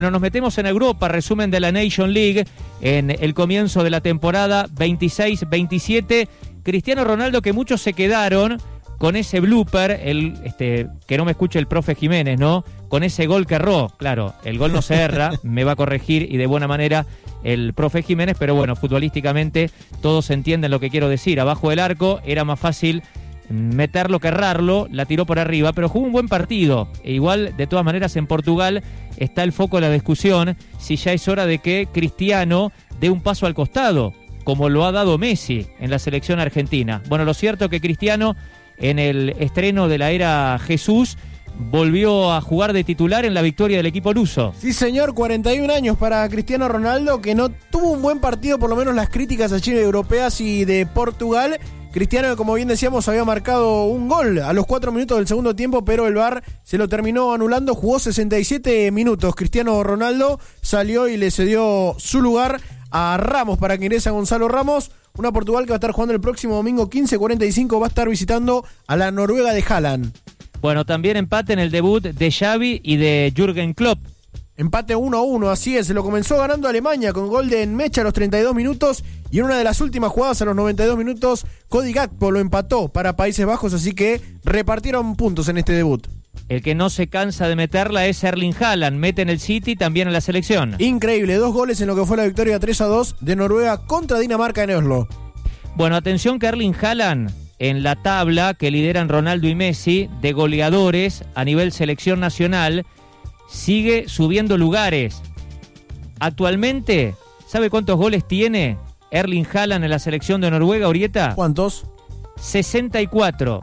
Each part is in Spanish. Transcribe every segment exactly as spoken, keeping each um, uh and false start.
Bueno, nos metemos en Europa, resumen de la Nation League en el comienzo de la temporada veintiséis veintisiete. Cristiano Ronaldo, que muchos se quedaron con ese blooper, el, este, que no me escuche el profe Jiménez, ¿no? Con ese gol que erró. Claro, el gol no se erra, me va a corregir y de buena manera el profe Jiménez, pero bueno, futbolísticamente todos entienden lo que quiero decir. Abajo del arco era más fácil meterlo que errarlo, la tiró por arriba, pero jugó un buen partido. E igual, de todas maneras, en Portugal está el foco de la discusión si ya es hora de que Cristiano dé un paso al costado, como lo ha dado Messi en la selección argentina. Bueno, lo cierto es que Cristiano, en el estreno de la era Jesús, volvió a jugar de titular en la victoria del equipo luso. Sí, señor, cuarenta y un años para Cristiano Ronaldo, que no tuvo un buen partido, por lo menos las críticas allí europeas y de Portugal. Cristiano, como bien decíamos, había marcado un gol a los cuatro minutos del segundo tiempo, pero el V A R se lo terminó anulando. Jugó sesenta y siete minutos. Cristiano Ronaldo salió y le cedió su lugar a Ramos para que ingrese a Gonzalo Ramos. Una Portugal que va a estar jugando el próximo domingo quince cuarenta y cinco. Va a estar visitando a la Noruega de Haaland. Bueno, también empate en el debut de Xavi y de Jürgen Klopp. Empate uno a uno, así es. Se lo comenzó ganando Alemania con gol de Enmecha a los treinta y dos minutos. Y en una de las últimas jugadas a los noventa y dos minutos, Cody Gakpo lo empató para Países Bajos. Así que repartieron puntos en este debut. El que no se cansa de meterla es Erling Haaland. Mete en el City, también en la selección. Increíble, dos goles en lo que fue la victoria tres a dos de Noruega contra Dinamarca en Oslo. Bueno, atención que Erling Haaland, en la tabla que lideran Ronaldo y Messi de goleadores a nivel selección nacional, sigue subiendo lugares. Actualmente, ¿sabe cuántos goles tiene Erling Haaland en la selección de Noruega, Orieta? ¿Cuántos? sesenta y cuatro.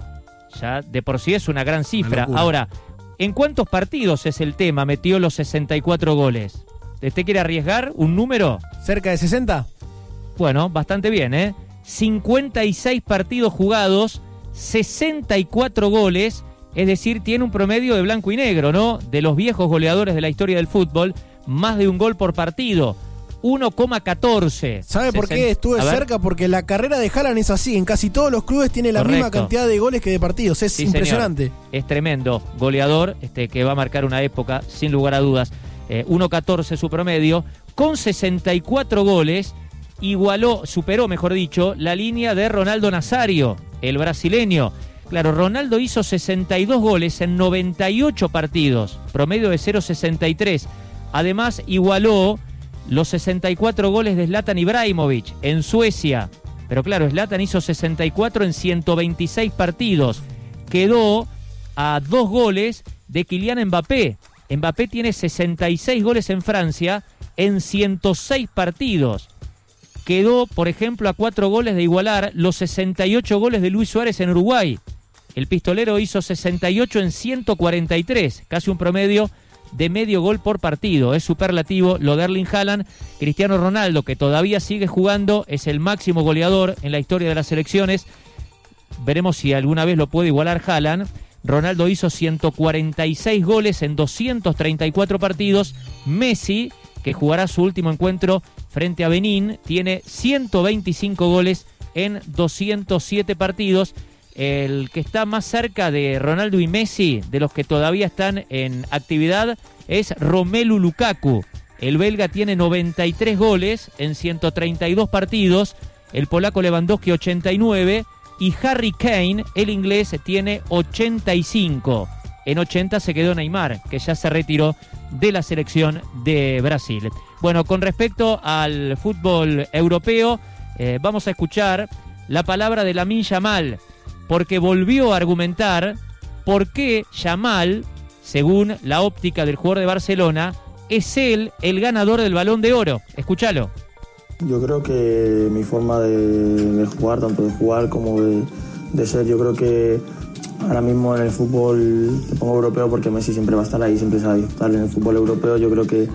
Ya de por sí es una gran cifra. Una Ahora, ¿en cuántos partidos es el tema? Metió los sesenta y cuatro goles. ¿Usted quiere arriesgar un número? ¿Cerca de sesenta? Bueno, bastante bien, ¿eh? cincuenta y seis partidos jugados, sesenta y cuatro goles, es decir, tiene un promedio de blanco y negro, ¿no? De los viejos goleadores de la historia del fútbol, más de un gol por partido, uno coma catorce. ¿Sabe por qué estuve cerca? Porque la carrera de Haaland es así, en casi todos los clubes tiene la Correcto. misma cantidad de goles que de partidos, es sí, impresionante. Señor. Es tremendo, goleador este, que va a marcar una época, sin lugar a dudas. Eh, uno coma catorce su promedio, con sesenta y cuatro goles, igualó, superó, mejor dicho, la línea de Ronaldo Nazario, el brasileño. Claro, Ronaldo hizo sesenta y dos goles en noventa y ocho partidos, promedio de cero coma sesenta y tres. Además, igualó los sesenta y cuatro goles de Zlatan Ibrahimovic en Suecia. Pero claro, Zlatan hizo sesenta y cuatro en ciento veintiséis partidos. Quedó a dos goles de Kylian Mbappé. Mbappé tiene sesenta y seis goles en Francia en ciento seis partidos. Quedó, por ejemplo, a cuatro goles de igualar los sesenta y ocho goles de Luis Suárez en Uruguay. El pistolero hizo sesenta y ocho en ciento cuarenta y tres, casi un promedio de medio gol por partido. Es superlativo lo de Erling Haaland. Cristiano Ronaldo, que todavía sigue jugando, es el máximo goleador en la historia de las selecciones. Veremos si alguna vez lo puede igualar Haaland. Ronaldo hizo ciento cuarenta y seis goles en doscientos treinta y cuatro partidos. Messi, que jugará su último encuentro frente a Benín, tiene ciento veinticinco goles en doscientos siete partidos. El que está más cerca de Ronaldo y Messi, de los que todavía están en actividad, es Romelu Lukaku. El belga tiene noventa y tres goles en ciento treinta y dos partidos, el polaco Lewandowski ochenta y nueve y Harry Kane, el inglés, tiene ochenta y cinco. En ochenta se quedó Neymar, que ya se retiró de la selección de Brasil. Bueno, con respecto al fútbol europeo, eh, vamos a escuchar la palabra de Lamine Yamal, porque volvió a argumentar por qué Yamal, según la óptica del jugador de Barcelona, es él el ganador del Balón de Oro. Escúchalo. Yo creo que mi forma de, de jugar, tanto de jugar como de, de ser, yo creo que ahora mismo en el fútbol, te pongo europeo porque Messi siempre va a estar ahí, siempre se va a disfrutar en el fútbol europeo. Yo creo que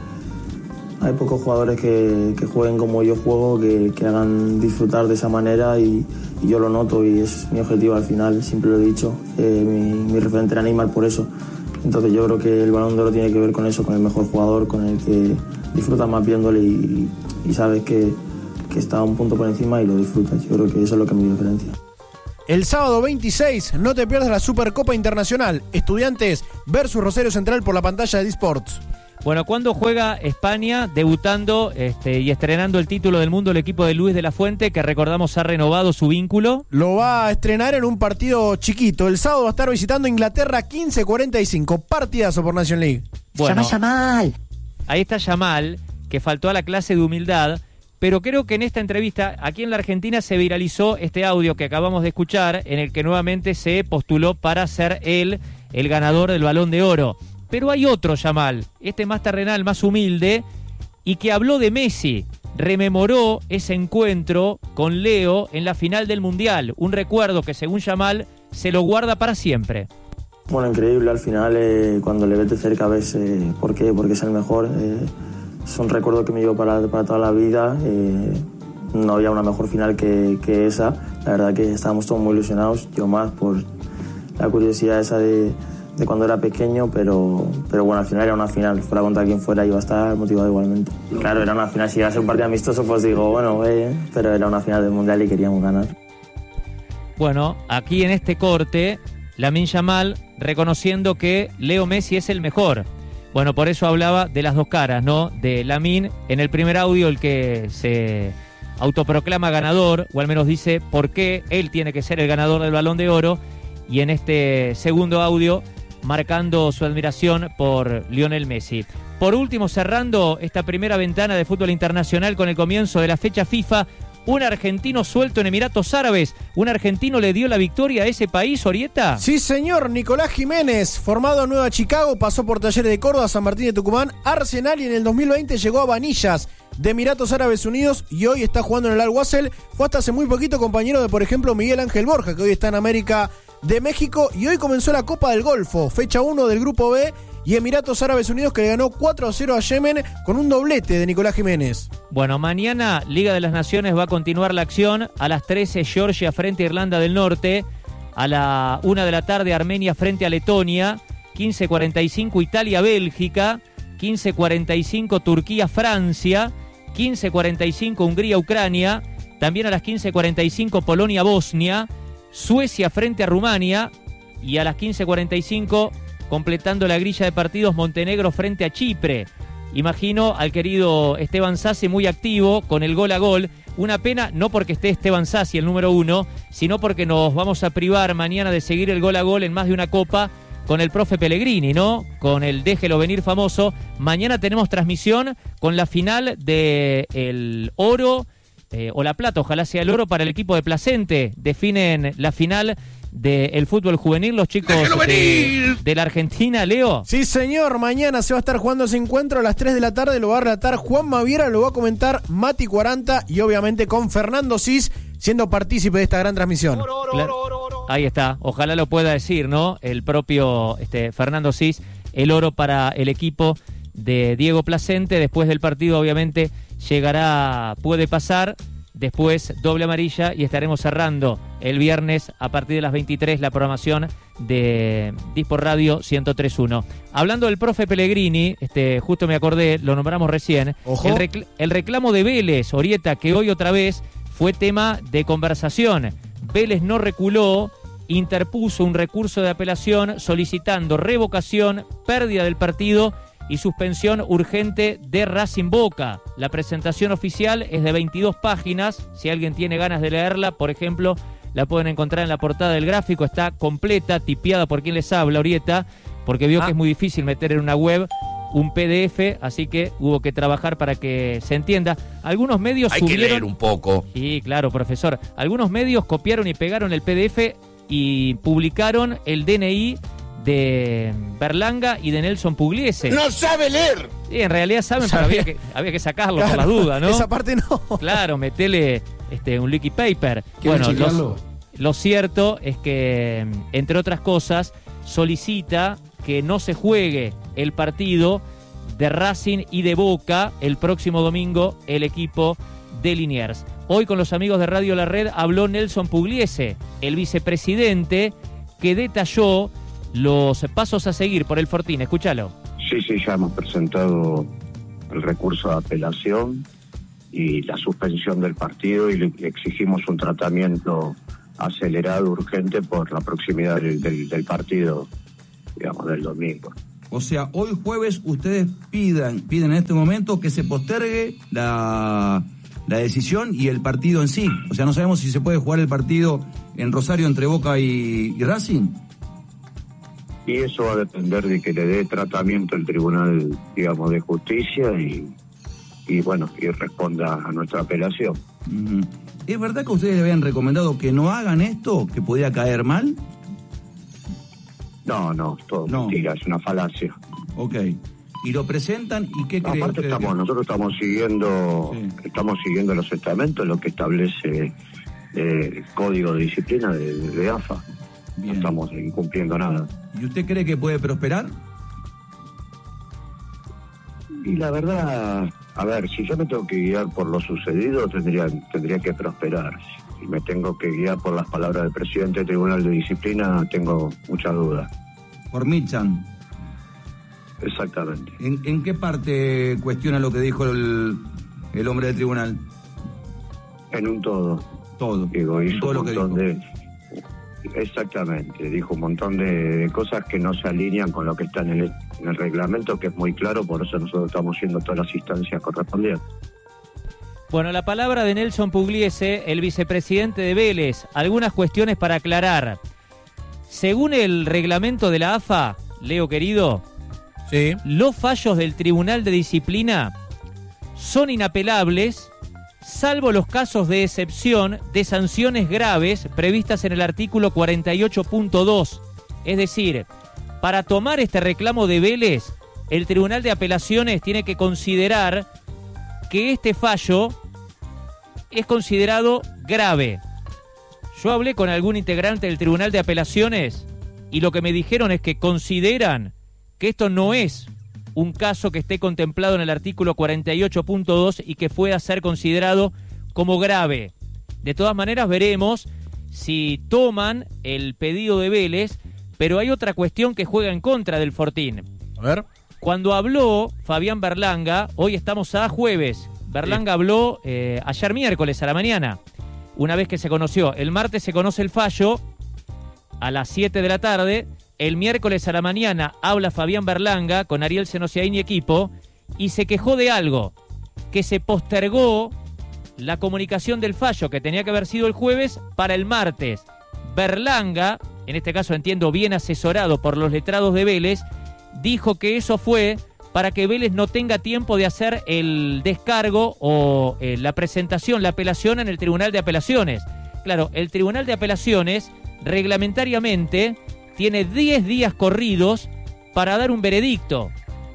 hay pocos jugadores que, que jueguen como yo juego, que, que hagan disfrutar de esa manera y, y yo lo noto y es mi objetivo al final, siempre lo he dicho. Eh, mi, mi referente era Neymar por eso. Entonces yo creo que el Balón de Oro tiene que ver con eso, con el mejor jugador, con el que disfrutas más viéndole y, y sabes que, que está un punto por encima y lo disfrutas. Yo creo que eso es lo que es mi diferencia. El sábado veintiséis, no te pierdas la Supercopa Internacional. Estudiantes versus Rosario Central por la pantalla de eSports. Bueno, ¿cuándo juega España debutando este, y estrenando el título del mundo el equipo de Luis de la Fuente, que recordamos ha renovado su vínculo? Lo va a estrenar en un partido chiquito. El sábado va a estar visitando Inglaterra, quince cuarenta y cinco. Partidazo por Nation League. Bueno, Llama Yamal. Ahí está Yamal, que faltó a la clase de humildad, pero creo que en esta entrevista, aquí en la Argentina, se viralizó este audio que acabamos de escuchar, en el que nuevamente se postuló para ser él el ganador del Balón de Oro. Pero hay otro Yamal, este más terrenal, más humilde, y que habló de Messi, rememoró ese encuentro con Leo en la final del Mundial, un recuerdo que según Yamal se lo guarda para siempre. Bueno, increíble, al final eh, cuando le ves de cerca ves eh, por qué, porque es el mejor. Eh, es un recuerdo que me llevo para, para toda la vida. Eh, no había una mejor final que, que esa. La verdad que estábamos todos muy ilusionados, yo más por la curiosidad esa de... de cuando era pequeño, pero, pero bueno, al final era una final, fuera contra quien fuera iba a estar motivado igualmente. Claro, era una final, si iba a ser un partido amistoso, pues digo, bueno, eh, pero era una final del Mundial y queríamos ganar. Bueno, aquí en este corte, Lamine Yamal reconociendo que Leo Messi es el mejor. Bueno, por eso hablaba de las dos caras, ¿no? De Lamine, en el primer audio, el que se autoproclama ganador, o al menos dice por qué él tiene que ser el ganador del Balón de Oro, y en este segundo audio, marcando su admiración por Lionel Messi. Por último, cerrando esta primera ventana de fútbol internacional con el comienzo de la fecha FIFA, un argentino suelto en Emiratos Árabes. ¿Un argentino le dio la victoria a ese país, Orieta? Sí, señor. Nicolás Jiménez, formado en Nueva Chicago, pasó por Talleres de Córdoba, San Martín de Tucumán, Arsenal, y en el dos mil veinte llegó a Vanillas de Emiratos Árabes Unidos y hoy está jugando en el Al Wassel. Fue hasta hace muy poquito compañero de, por ejemplo, Miguel Ángel Borja, que hoy está en América de México, y hoy comenzó la Copa del Golfo, fecha uno del Grupo B, y Emiratos Árabes Unidos que le ganó cuatro a cero a Yemen con un doblete de Nicolás Jiménez. Bueno, mañana Liga de las Naciones va a continuar la acción. A las trece, Georgia frente a Irlanda del Norte. A la una de la tarde, Armenia frente a Letonia. quince cuarenta y cinco, Italia-Bélgica. quince cuarenta y cinco, Turquía-Francia. quince cuarenta y cinco, Hungría-Ucrania. También a las quince cuarenta y cinco, Polonia-Bosnia. Suecia frente a Rumania. Y a las quince cuarenta y cinco, completando la grilla de partidos, Montenegro frente a Chipre. Imagino al querido Esteban Sassi muy activo con el gol a gol. Una pena, no porque esté Esteban Sassi, el número uno, sino porque nos vamos a privar mañana de seguir el gol a gol en más de una copa con el profe Pellegrini, ¿no? Con el Déjelo Venir famoso. Mañana tenemos transmisión con la final del oro, eh, o la plata, ojalá sea el oro para el equipo de Placente. Definen la final del fútbol juvenil, los chicos de, de la Argentina, Leo. Sí, señor, mañana se va a estar jugando ese encuentro a las tres de la tarde, lo va a relatar Juan Maviera, lo va a comentar Mati cuarenta y obviamente con Fernando Cis siendo partícipe de esta gran transmisión. Oro, oro, oro, oro, oro. Ahí está, ojalá lo pueda decir, ¿no? El propio este, Fernando Cis, el oro para el equipo de Diego Placente. Después del partido, obviamente, llegará, puede pasar. Después doble amarilla y estaremos cerrando el viernes a partir de las veintitrés la programación de Dispor Radio ciento tres punto uno. Hablando del profe Pellegrini, este, justo me acordé, lo nombramos recién, el, recl- el reclamo de Vélez, Orieta, que hoy otra vez fue tema de conversación. Vélez no reculó, interpuso un recurso de apelación solicitando revocación, pérdida del partido y suspensión urgente de Racing Boca. La presentación oficial es de veintidós páginas. Si alguien tiene ganas de leerla, por ejemplo, la pueden encontrar en la portada del gráfico. Está completa, tipiada por quien les habla, Orieta, porque vio ah. que es muy difícil meter en una web un P D F, así que hubo que trabajar para que se entienda. Algunos medios Hay subieron... que leer un poco. Sí, claro, profesor. Algunos medios copiaron y pegaron el P D F y publicaron el D N I de Berlanga y de Nelson Pugliese. ¡No sabe leer! Sí, en realidad saben, pero había que, había que sacarlo claro, por la duda, ¿no? Esa parte no. Claro, metele este, un leaky paper. Bueno, lo, lo cierto es que, entre otras cosas, solicita que no se juegue el partido de Racing y de Boca el próximo domingo, el equipo de Liniers. Hoy con los amigos de Radio La Red habló Nelson Pugliese, el vicepresidente, que detalló los pasos a seguir por el Fortín. Escúchalo. Sí, sí, ya hemos presentado el recurso de apelación y la suspensión del partido y le exigimos un tratamiento acelerado, urgente, por la proximidad del, del, del partido, digamos, del domingo. O sea, hoy jueves ustedes pidan, piden en este momento que se postergue la, la decisión y el partido en sí. O sea, no sabemos si se puede jugar el partido en Rosario entre Boca y, y Racing. Y eso va a depender de que le dé tratamiento el Tribunal, digamos, de Justicia y, y bueno, y responda a nuestra apelación. Uh-huh. ¿Es verdad que ustedes le habían recomendado que no hagan esto, que podía caer mal? No, no, todo no. mentira, es una falacia. Ok. ¿Y lo presentan y qué creen? Aparte estamos, que... nosotros estamos siguiendo, sí. estamos siguiendo los estamentos, lo que establece eh, el Código de Disciplina de, de A F A. Bien. No estamos incumpliendo nada. ¿Y usted cree que puede prosperar? Y la verdad, a ver, si yo me tengo que guiar por lo sucedido, tendría, tendría que prosperar. Si me tengo que guiar por las palabras del presidente del Tribunal de Disciplina, tengo muchas dudas. Por Michan. Exactamente. ¿En, ¿En qué parte cuestiona lo que dijo el, el hombre del tribunal? En un todo. Todo. Digo, hizo todo un lo que montón dijo. de... Exactamente, dijo un montón de, de cosas que no se alinean con lo que está en el, en el reglamento, que es muy claro, por eso nosotros estamos haciendo todas las instancias correspondientes. Bueno, la palabra de Nelson Pugliese, el vicepresidente de Vélez. Algunas cuestiones para aclarar. Según el reglamento de la A F A, Leo querido, sí. los fallos del Tribunal de Disciplina son inapelables, salvo los casos de excepción de sanciones graves previstas en el artículo cuarenta y ocho punto dos. Es decir, para tomar este reclamo de Vélez, el Tribunal de Apelaciones tiene que considerar que este fallo es considerado grave. Yo hablé con algún integrante del Tribunal de Apelaciones y lo que me dijeron es que consideran que esto no es un caso que esté contemplado en el artículo cuarenta y ocho punto dos y que pueda ser considerado como grave. De todas maneras veremos si toman el pedido de Vélez, pero hay otra cuestión que juega en contra del Fortín. A ver. Cuando habló Fabián Berlanga, hoy estamos a jueves, Berlanga sí. habló eh, ayer miércoles a la mañana, una vez que se conoció. El martes se conoce el fallo a las siete de la tarde. El miércoles a la mañana habla Fabián Berlanga con Ariel Senosiaín y equipo y se quejó de algo, que se postergó la comunicación del fallo, que tenía que haber sido el jueves, para el martes. Berlanga, en este caso entiendo bien asesorado por los letrados de Vélez, dijo que eso fue para que Vélez no tenga tiempo de hacer el descargo o eh, la presentación, la apelación en el Tribunal de Apelaciones. Claro, el Tribunal de Apelaciones reglamentariamente tiene diez días corridos para dar un veredicto.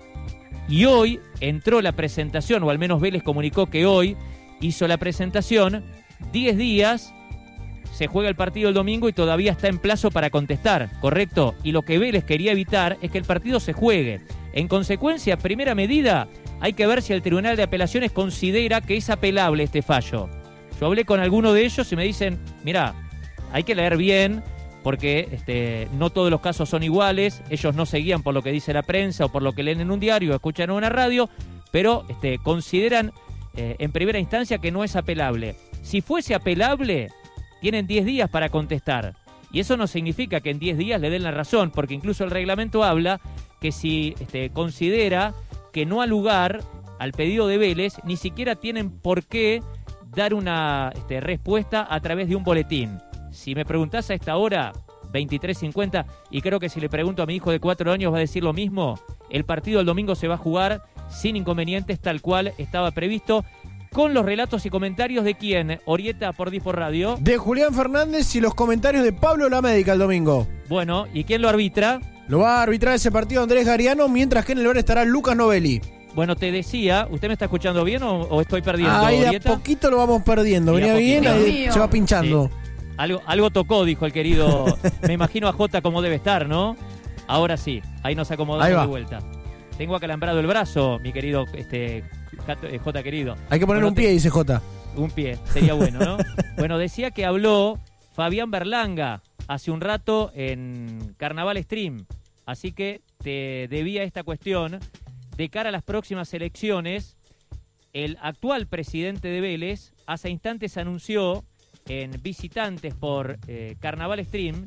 Y hoy entró la presentación, o al menos Vélez comunicó que hoy hizo la presentación, diez días, se juega el partido el domingo y todavía está en plazo para contestar, ¿correcto? Y lo que Vélez quería evitar es que el partido se juegue. En consecuencia, primera medida, hay que ver si el Tribunal de Apelaciones considera que es apelable este fallo. Yo hablé con alguno de ellos y me dicen, mirá, hay que leer bien, porque este, no todos los casos son iguales, ellos no se guían por lo que dice la prensa o por lo que leen en un diario o escuchan en una radio, pero este, consideran eh, en primera instancia que no es apelable. Si fuese apelable, tienen diez días para contestar. Y eso no significa que en diez días le den la razón, porque incluso el reglamento habla que si este, considera que no ha lugar al pedido de Vélez, ni siquiera tienen por qué dar una este, respuesta a través de un boletín. Si me preguntás a esta hora, veintitrés cincuenta, y creo que si le pregunto a mi hijo de cuatro años va a decir lo mismo, el partido del domingo se va a jugar sin inconvenientes, tal cual estaba previsto, con los relatos y comentarios de quién, Orieta por Dipo Radio. De Julián Fernández y los comentarios de Pablo La Médica el domingo. Bueno, ¿y quién lo arbitra? Lo va a arbitrar ese partido Andrés Gariano, mientras que en el bar estará Lucas Novelli. Bueno, te decía, ¿usted me está escuchando bien o, o estoy perdiendo, ahí de Orieta? a poquito lo vamos perdiendo, venía bien, ahí se va pinchando. Sí. Algo, algo tocó, dijo el querido, me imagino a Jota como debe estar, ¿no? Ahora sí, ahí nos acomodamos de vuelta. Tengo acalambrado el brazo, mi querido este, Jota querido. Hay que poner bueno, un pie, te... dice Jota. Un pie, sería bueno, ¿no? Bueno, decía que habló Fabián Berlanga hace un rato en Carnaval Stream, así que te debía esta cuestión. De cara a las próximas elecciones, el actual presidente de Vélez hace instantes anunció en Visitantes por eh, Carnaval Stream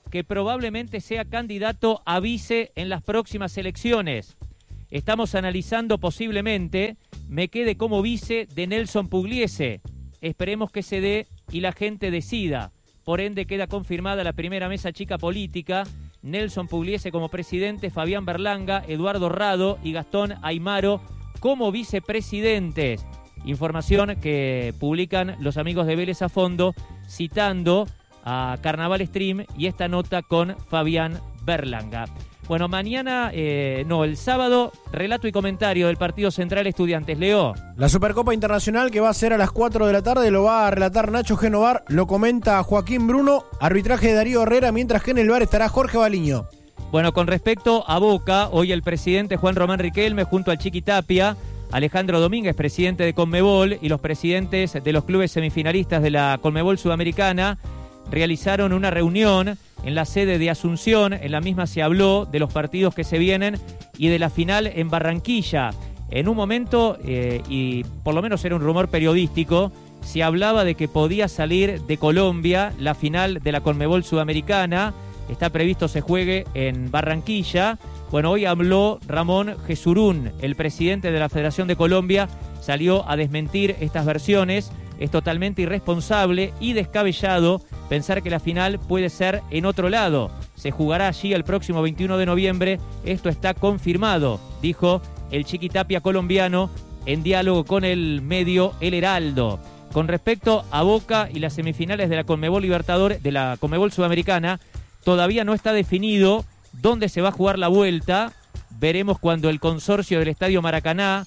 que probablemente sea candidato a vice en las próximas elecciones. Estamos analizando posiblemente me quede como vice de Nelson Pugliese. Esperemos que se dé y la gente decida. Por ende queda confirmada la primera mesa chica política. Nelson Pugliese como presidente, Fabián Berlanga, Eduardo Rado y Gastón Aymaro como vicepresidentes. Información que publican los amigos de Vélez a Fondo, citando a Carnaval Stream y esta nota con Fabián Berlanga. Bueno, mañana, eh, no, el sábado, relato y comentario del partido Central Estudiantes. Leo. La Supercopa Internacional que va a ser a las cuatro de la tarde lo va a relatar Nacho Genovar, lo comenta Joaquín Bruno, arbitraje de Darío Herrera, mientras que en el bar estará Jorge Baliño. Bueno, con respecto a Boca, hoy el presidente Juan Román Riquelme junto al Chiqui Tapia, Alejandro Domínguez, presidente de Conmebol, y los presidentes de los clubes semifinalistas de la Conmebol Sudamericana, realizaron una reunión en la sede de Asunción. En la misma se habló de los partidos que se vienen y de la final en Barranquilla. En un momento, eh, y por lo menos era un rumor periodístico, se hablaba de que podía salir de Colombia la final de la Conmebol Sudamericana. Está previsto se juegue en Barranquilla. Bueno, hoy habló Ramón Jesurún, el presidente de la Federación de Colombia, salió a desmentir estas versiones. Es totalmente irresponsable y descabellado pensar que la final puede ser en otro lado. Se jugará allí el próximo veintiuno de noviembre. Esto está confirmado, dijo el Chiqui Tapia colombiano en diálogo con el medio El Heraldo. Con respecto a Boca y las semifinales de la Conmebol Libertadores, de la Conmebol Sudamericana, todavía no está definido dónde se va a jugar la vuelta. Veremos cuando el consorcio del Estadio Maracaná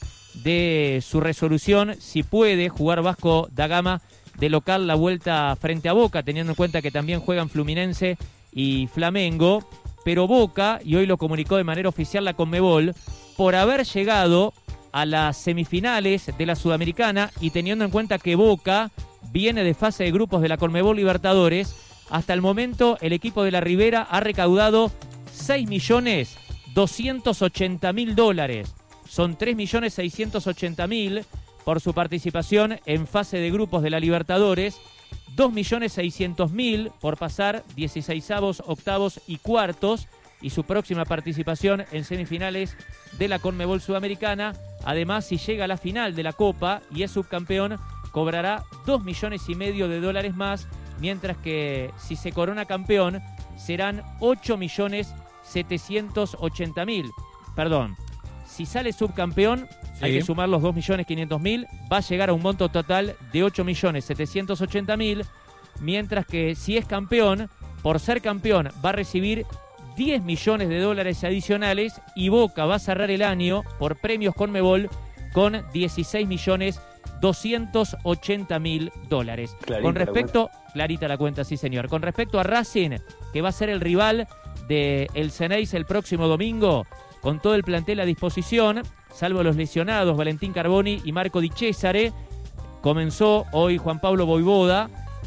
de su resolución si puede jugar Vasco da Gama de local la vuelta frente a Boca, teniendo en cuenta que también juegan Fluminense y Flamengo. Pero Boca, y hoy lo comunicó de manera oficial la Conmebol, por haber llegado a las semifinales de la Sudamericana y teniendo en cuenta que Boca viene de fase de grupos de la Conmebol Libertadores, hasta el momento el equipo de la Ribera ha recaudado seis millones doscientos ochenta mil dólares. Son tres millones seiscientos ochenta mil por su participación en fase de grupos de la Libertadores, dos millones seiscientos mil por pasar dieciseisavos, octavos y cuartos, y su próxima participación en semifinales de la Conmebol Sudamericana. Además, si llega a la final de la Copa y es subcampeón, cobrará dos millones y medio de dólares más, mientras que si se corona campeón serán ocho millones setecientos ochenta mil. Perdón. Si sale subcampeón, sí, hay que sumar los dos millones quinientos mil, va a llegar a un monto total de ocho millones setecientos ochenta mil, mientras que si es campeón, por ser campeón, va a recibir diez millones de dólares adicionales y Boca va a cerrar el año por premios Conmebol con dieciséis millones doscientos ochenta mil dólares. Clarita Con respecto, la clarita la cuenta, sí señor. Con respecto a Racing, que va a ser el rival de el Ceneice el próximo domingo, con todo el plantel a disposición, salvo los lesionados Valentín Carboni y Marco Di Cesare, comenzó hoy Juan Pablo Voivoda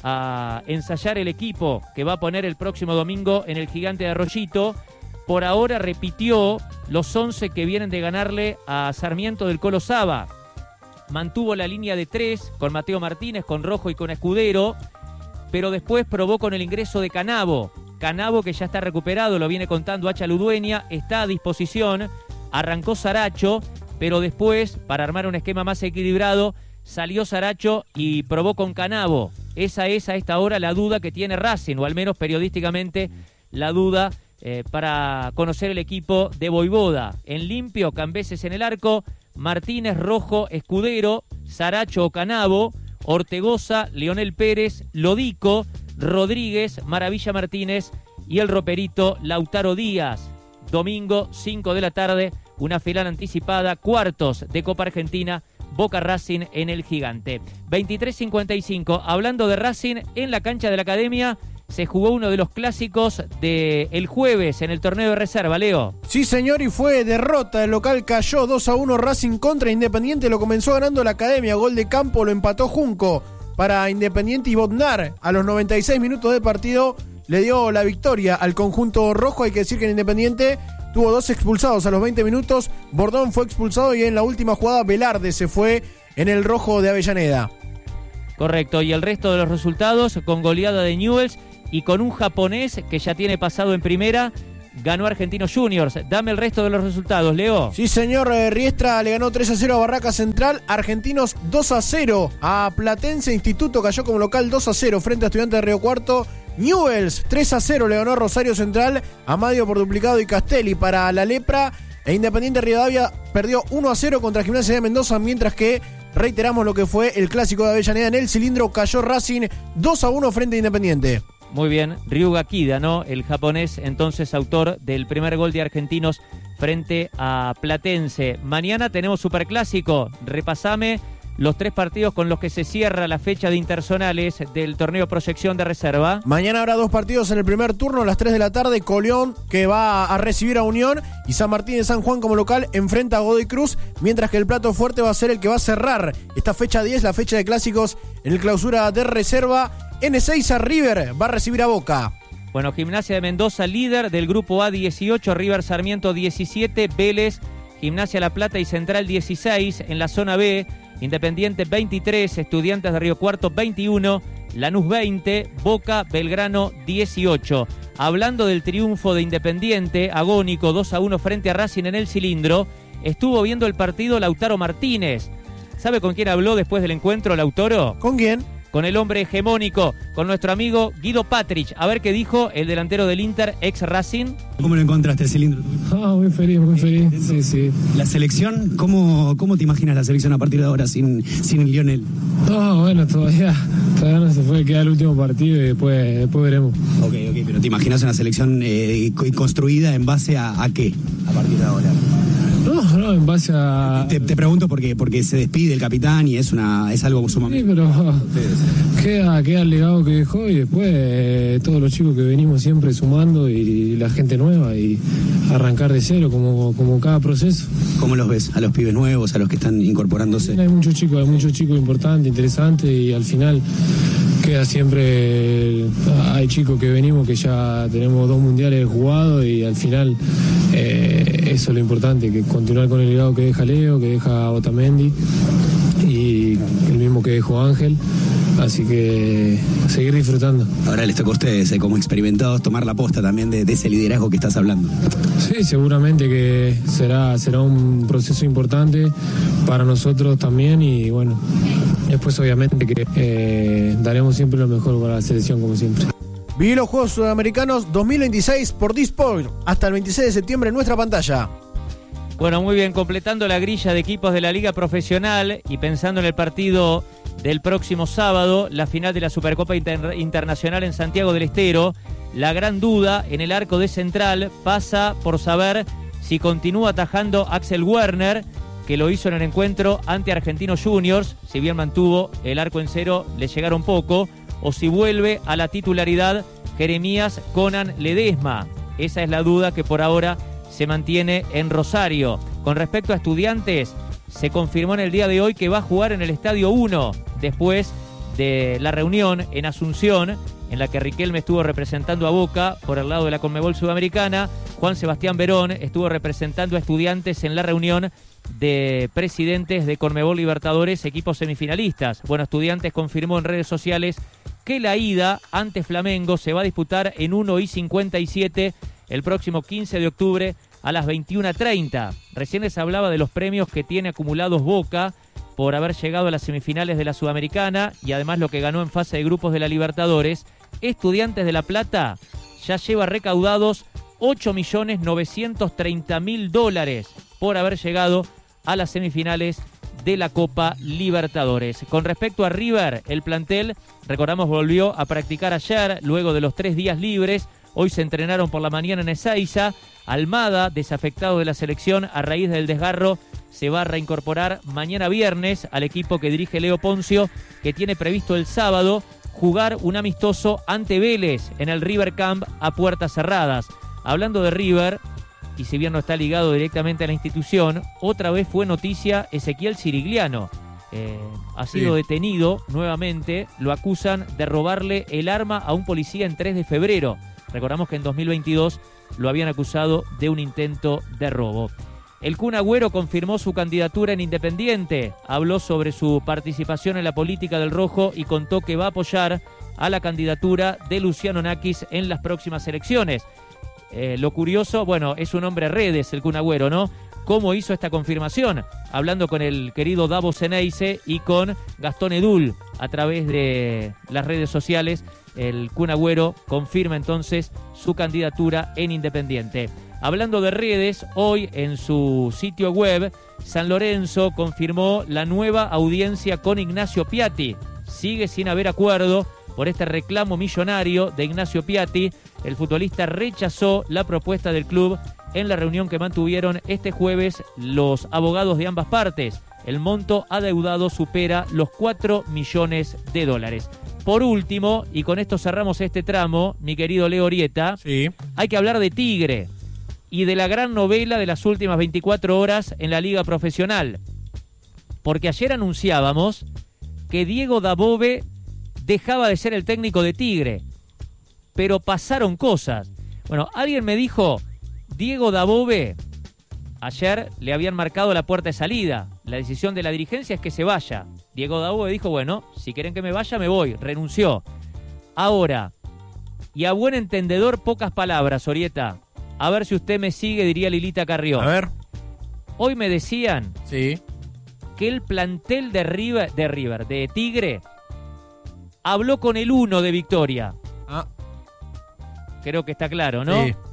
a ensayar el equipo que va a poner el próximo domingo en el Gigante de Arroyito. Por ahora repitió los once que vienen de ganarle a Sarmiento del Colo Saba. Mantuvo la línea de tres con Mateo Martínez, con Rojo y con Escudero, pero después probó con el ingreso de Canavo. Canavo, que ya está recuperado, lo viene contando Hacha Ludueña, está a disposición. Arrancó Saracho, pero después, para armar un esquema más equilibrado, salió Saracho y probó con Canavo. Esa es a esta hora la duda que tiene Racing, o al menos periodísticamente la duda eh, para conocer el equipo de Voivoda. En limpio, Cambeses en el arco, Martínez, Rojo, Escudero, Saracho o Canavo, Ortegoza, Leonel Pérez, Lodico, Rodríguez, Maravilla Martínez y el roperito Lautaro Díaz. Domingo, cinco de la tarde, una final anticipada, cuartos de Copa Argentina, Boca Racing en el Gigante. veintitrés cincuenta y cinco, hablando de Racing, en la cancha de la Academia se jugó uno de los clásicos del jueves en el torneo de reserva, Leo. Sí, señor, y fue derrota. El local cayó dos a uno Racing contra Independiente. Lo comenzó ganando la Academia. Gol de campo lo empató Junco para Independiente y Bodnar. A los noventa y seis minutos de partido le dio la victoria al conjunto rojo. Hay que decir que en Independiente tuvo dos expulsados a los veinte minutos. Bordón fue expulsado y en la última jugada Velarde se fue en el rojo de Avellaneda. Correcto, y el resto de los resultados con goleada de Newell's y con un japonés que ya tiene pasado en primera, ganó Argentinos Juniors. Dame el resto de los resultados, Leo. Sí, señor. eh, Riestra le ganó tres a cero a Barraca Central. Argentinos dos a cero a Platense. Instituto cayó como local dos a cero frente a Estudiantes de Río Cuarto. Newell's tres a cero le ganó a Rosario Central. Amadio por duplicado y Castelli para la Lepra. E Independiente Rivadavia perdió uno a cero contra Gimnasia de Mendoza, mientras que reiteramos lo que fue el clásico de Avellaneda. En el cilindro cayó Racing dos a uno frente a Independiente. Muy bien, Ryuga Kida, ¿no? El japonés, entonces autor del primer gol de Argentinos frente a Platense. Mañana tenemos Superclásico. Repasame los tres partidos con los que se cierra la fecha de interzonales del torneo Proyección de Reserva. Mañana habrá dos partidos en el primer turno a las tres de la tarde. Coleón, que va a recibir a Unión, y San Martín de San Juan como local enfrenta a Godoy Cruz, mientras que el plato fuerte va a ser el que va a cerrar esta fecha diez, la fecha de clásicos en el clausura de Reserva. N seis a River va a recibir a Boca. Bueno, Gimnasia de Mendoza, líder del grupo A, dieciocho, River Sarmiento diecisiete, Vélez, Gimnasia La Plata y Central dieciséis. En la zona B, Independiente veintitrés, Estudiantes de Río Cuarto veintiuno, Lanús veinte, Boca, Belgrano dieciocho. Hablando del triunfo de Independiente, agónico dos a uno frente a Racing en el cilindro, estuvo viendo el partido Lautaro Martínez. ¿Sabe con quién habló después del encuentro, Lautaro? ¿Con quién? Con el hombre hegemónico, con nuestro amigo Guido Patrich. A ver qué dijo el delantero del Inter, ex Racing. ¿Cómo lo encontraste el cilindro? Ah, muy feliz, muy feliz. Sí, sí. La selección, ¿cómo, cómo te imaginas la selección a partir de ahora sin, sin Lionel? No, bueno, todavía, todavía no se puede quedar el último partido y después, después veremos. Ok, ok, pero ¿te imaginas una selección eh, construida en base a, a qué a partir de ahora? No, no, en base a... Te, te pregunto porque porque se despide el capitán y es una es algo sumamente... Sí, pero queda, queda el legado que dejó y después eh, todos los chicos que venimos siempre sumando y, y la gente nueva y arrancar de cero como, como cada proceso. ¿Cómo los ves? A los pibes nuevos, a los que están incorporándose. Hay muchos chicos, hay muchos chicos importantes, interesantes y al final queda siempre... Hay chicos que venimos que ya tenemos dos mundiales jugados y al final eh, eso es lo importante, que continuar con el legado que deja Leo, que deja Otamendi y el mismo que dejó Ángel, así que seguir disfrutando. Ahora les toca a ustedes, eh, como experimentados, tomar la posta también de, de ese liderazgo que estás hablando. Sí, seguramente que será, será un proceso importante para nosotros también y bueno, después obviamente que eh, daremos siempre lo mejor para la selección como siempre. Viví los Juegos Sudamericanos dos mil veintiséis por D-Sport hasta el veintiséis de septiembre en nuestra pantalla. Bueno, muy bien, completando la grilla de equipos de la Liga Profesional y pensando en el partido del próximo sábado, la final de la Supercopa Inter- Internacional en Santiago del Estero, la gran duda en el arco de Central pasa por saber si continúa atajando Axel Werner, que lo hizo en el encuentro ante Argentinos Juniors, si bien mantuvo el arco en cero, le llegaron poco, o si vuelve a la titularidad Jeremías Conan Ledesma. Esa es la duda que por ahora se mantiene en Rosario. Con respecto a Estudiantes, se confirmó en el día de hoy que va a jugar en el Estadio uno, después de la reunión en Asunción, en la que Riquelme estuvo representando a Boca por el lado de la Conmebol Sudamericana. Juan Sebastián Verón estuvo representando a Estudiantes en la reunión de presidentes de Conmebol Libertadores, equipos semifinalistas. Bueno, Estudiantes confirmó en redes sociales que la ida ante Flamengo se va a disputar en uno y cincuenta y siete el próximo quince de octubre a las veintiuna treinta. Recién les hablaba de los premios que tiene acumulados Boca por haber llegado a las semifinales de la Sudamericana y además lo que ganó en fase de grupos de la Libertadores. Estudiantes de La Plata ya lleva recaudados ocho millones novecientos treinta mil dólares por haber llegado a las semifinales de la Copa Libertadores. Con respecto a River, el plantel, recordamos, volvió a practicar ayer luego de los tres días libres. Hoy se entrenaron por la mañana en Ezeiza. Almada, desafectado de la selección a raíz del desgarro, se va a reincorporar mañana viernes al equipo que dirige Leo Poncio, que tiene previsto el sábado jugar un amistoso ante Vélez en el River Camp a puertas cerradas. Hablando de River, y si bien no está ligado directamente a la institución, otra vez fue noticia Ezequiel Cirigliano. Eh, ha sido sí. detenido nuevamente, lo acusan de robarle el arma a un policía en tres de febrero. Recordamos que en dos mil veintidós lo habían acusado de un intento de robo. El Kun Agüero confirmó su candidatura en Independiente, habló sobre su participación en la política del Rojo y contó que va a apoyar a la candidatura de Luciano Nakis en las próximas elecciones. Eh, lo curioso, bueno, es un hombre redes, el Kun Agüero, ¿no? ¿Cómo hizo esta confirmación? Hablando con el querido Davo Ceneice y con Gastón Edul a través de las redes sociales. El Kun Agüero confirma entonces su candidatura en Independiente. Hablando de redes, hoy en su sitio web, San Lorenzo confirmó la nueva audiencia con Ignacio Piatti. Sigue sin haber acuerdo por este reclamo millonario de Ignacio Piatti. El futbolista rechazó la propuesta del club en la reunión que mantuvieron este jueves los abogados de ambas partes. El monto adeudado supera los cuatro millones de dólares. Por último, y con esto cerramos este tramo, mi querido Leo Orieta, sí. Hay que hablar de Tigre y de la gran novela de las últimas veinticuatro horas en la liga profesional. Porque ayer anunciábamos que Diego Dabove dejaba de ser el técnico de Tigre, pero pasaron cosas. Bueno, alguien me dijo, Diego Dabove, ayer le habían marcado la puerta de salida. La decisión de la dirigencia es que se vaya. Diego Dabove dijo, bueno, si quieren que me vaya, me voy. Renunció. Ahora, y a buen entendedor, pocas palabras, Orieta. A ver si usted me sigue, diría Lilita Carrió. A ver. Hoy me decían sí. que el plantel de River, de River, de Tigre, habló con el uno de Victoria. Ah. Creo que está claro, ¿no? Sí.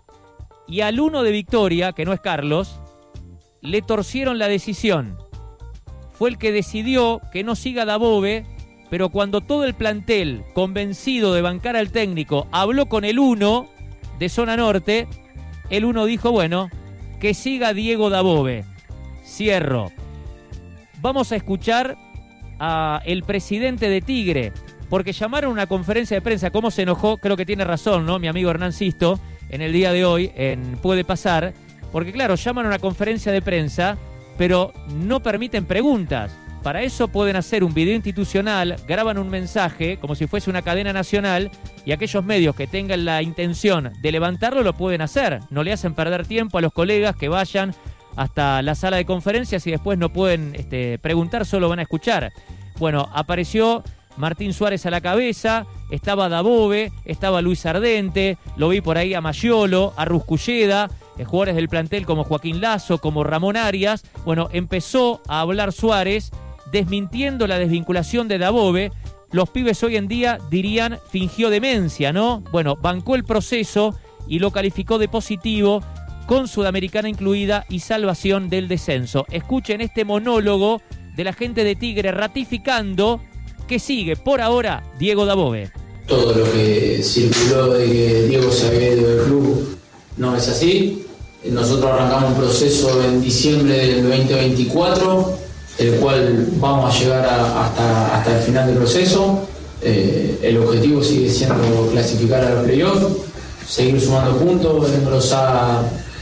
Y al uno de Victoria, que no es Carlos, le torcieron la decisión. Fue el que decidió que no siga Dabove, pero cuando todo el plantel, convencido de bancar al técnico, habló con el uno de Zona Norte, el uno dijo, bueno, que siga Diego Dabove. Cierro. Vamos a escuchar a el presidente de Tigre, porque llamaron a una conferencia de prensa. ¿Cómo se enojó? Creo que tiene razón, ¿no? Mi amigo Hernán Sisto, en el día de hoy, en Puede Pasar, porque claro, llaman a una conferencia de prensa, pero no permiten preguntas. Para eso pueden hacer un video institucional, graban un mensaje como si fuese una cadena nacional y aquellos medios que tengan la intención de levantarlo lo pueden hacer. No le hacen perder tiempo a los colegas que vayan hasta la sala de conferencias y después no pueden este, preguntar, solo van a escuchar. Bueno, apareció Martín Suárez a la cabeza, estaba Dabove, estaba Luis Ardente, lo vi por ahí a Mayolo, a Rusculleda, eh, jugadores del plantel como Joaquín Lazo, como Ramón Arias. Bueno, empezó a hablar Suárez, desmintiendo la desvinculación de Dabove. Los pibes hoy en día dirían fingió demencia, ¿no? Bueno, bancó el proceso y lo calificó de positivo, con Sudamericana incluida y salvación del descenso. Escuchen este monólogo de la gente de Tigre ratificando que sigue por ahora Diego Dabove. Todo lo que circuló de que Diego se había ido del club no es así. Nosotros arrancamos un proceso en diciembre del veinte veinticuatro, el cual vamos a llegar a, hasta, hasta el final del proceso. Eh, el objetivo sigue siendo clasificar a los playoffs, seguir sumando puntos, engrosar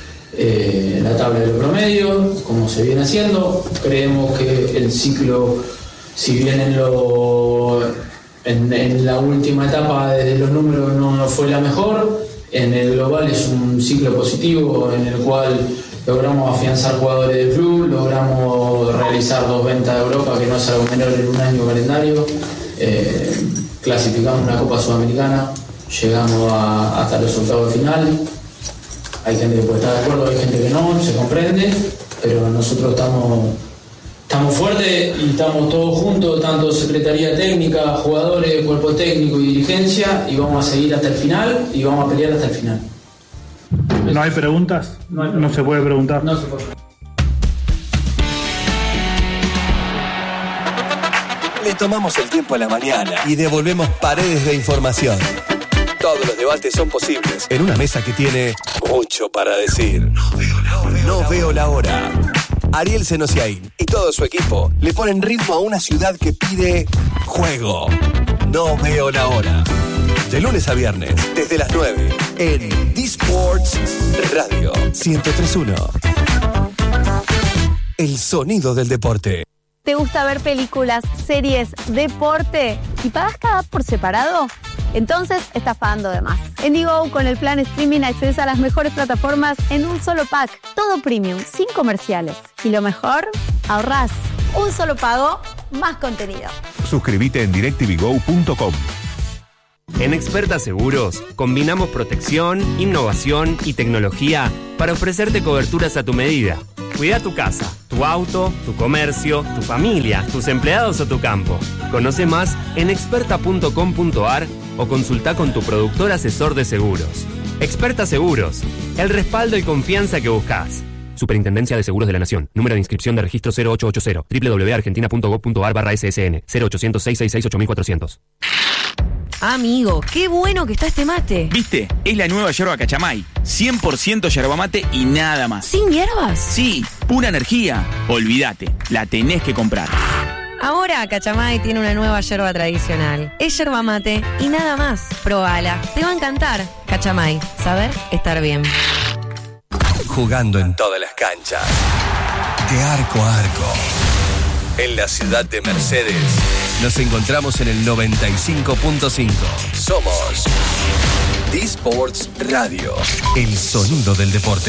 eh, la tabla de los promedios, como se viene haciendo. Creemos que el ciclo, si bien en, lo, en, en la última etapa desde los números no fue la mejor, en el global es un ciclo positivo en el cual logramos afianzar jugadores del club, logramos realizar dos ventas de Europa, que no es algo menor en un año calendario, eh, clasificamos una Copa Sudamericana, llegamos a, hasta los octavos de final. Hay gente que puede estar de acuerdo, hay gente que no, se comprende, pero nosotros estamos... Estamos fuertes y estamos todos juntos, tanto Secretaría Técnica, jugadores, cuerpo técnico y dirigencia, y vamos a seguir hasta el final y vamos a pelear hasta el final. ¿No hay preguntas? No, hay preguntas. No se puede preguntar. No se puede. Le tomamos el tiempo a la mañana y devolvemos paredes de información. Todos los debates son posibles en una mesa que tiene mucho para decir. No veo la hora. No veo la hora. Ariel Senosiaín y todo su equipo le ponen ritmo a una ciudad que pide juego. No veo la hora. De lunes a viernes, desde las nueve, en D-Sports Radio ciento tres punto uno. El sonido del deporte. ¿Te gusta ver películas, series, deporte y pagas cada app por separado? Entonces estás pagando de más. En Digo, con el plan streaming accedes a las mejores plataformas en un solo pack. Todo premium, sin comerciales. Y lo mejor, ahorrás. Un solo pago, más contenido. Suscríbete en directivigo punto com. En Experta Seguros, combinamos protección, innovación y tecnología para ofrecerte coberturas a tu medida. Cuida tu casa, tu auto, tu comercio, tu familia, tus empleados o tu campo. Conoce más en experta punto com punto a r o consulta con tu productor asesor de seguros. Experta Seguros, el respaldo y confianza que buscas. Superintendencia de Seguros de la Nación. Número de inscripción de registro cero ocho ocho cero. doble u doble u doble u punto argentina punto gob punto a r barra S S N. cero ochocientos, seiscientos sesenta y seis, ocho mil cuatrocientos. Amigo, qué bueno que está este mate. ¿Viste? Es la nueva yerba Cachamay. cien por ciento yerba mate y nada más. ¿Sin hierbas? Sí, pura energía. Olvídate, la tenés que comprar. Ahora Cachamay tiene una nueva yerba tradicional. Es yerba mate y nada más. Probala, te va a encantar. Cachamay, saber estar bien. Jugando en todas las canchas, de arco a arco. En la ciudad de Mercedes, nos encontramos en el noventa y cinco punto cinco. Somos D-Sports Radio, el sonido del deporte.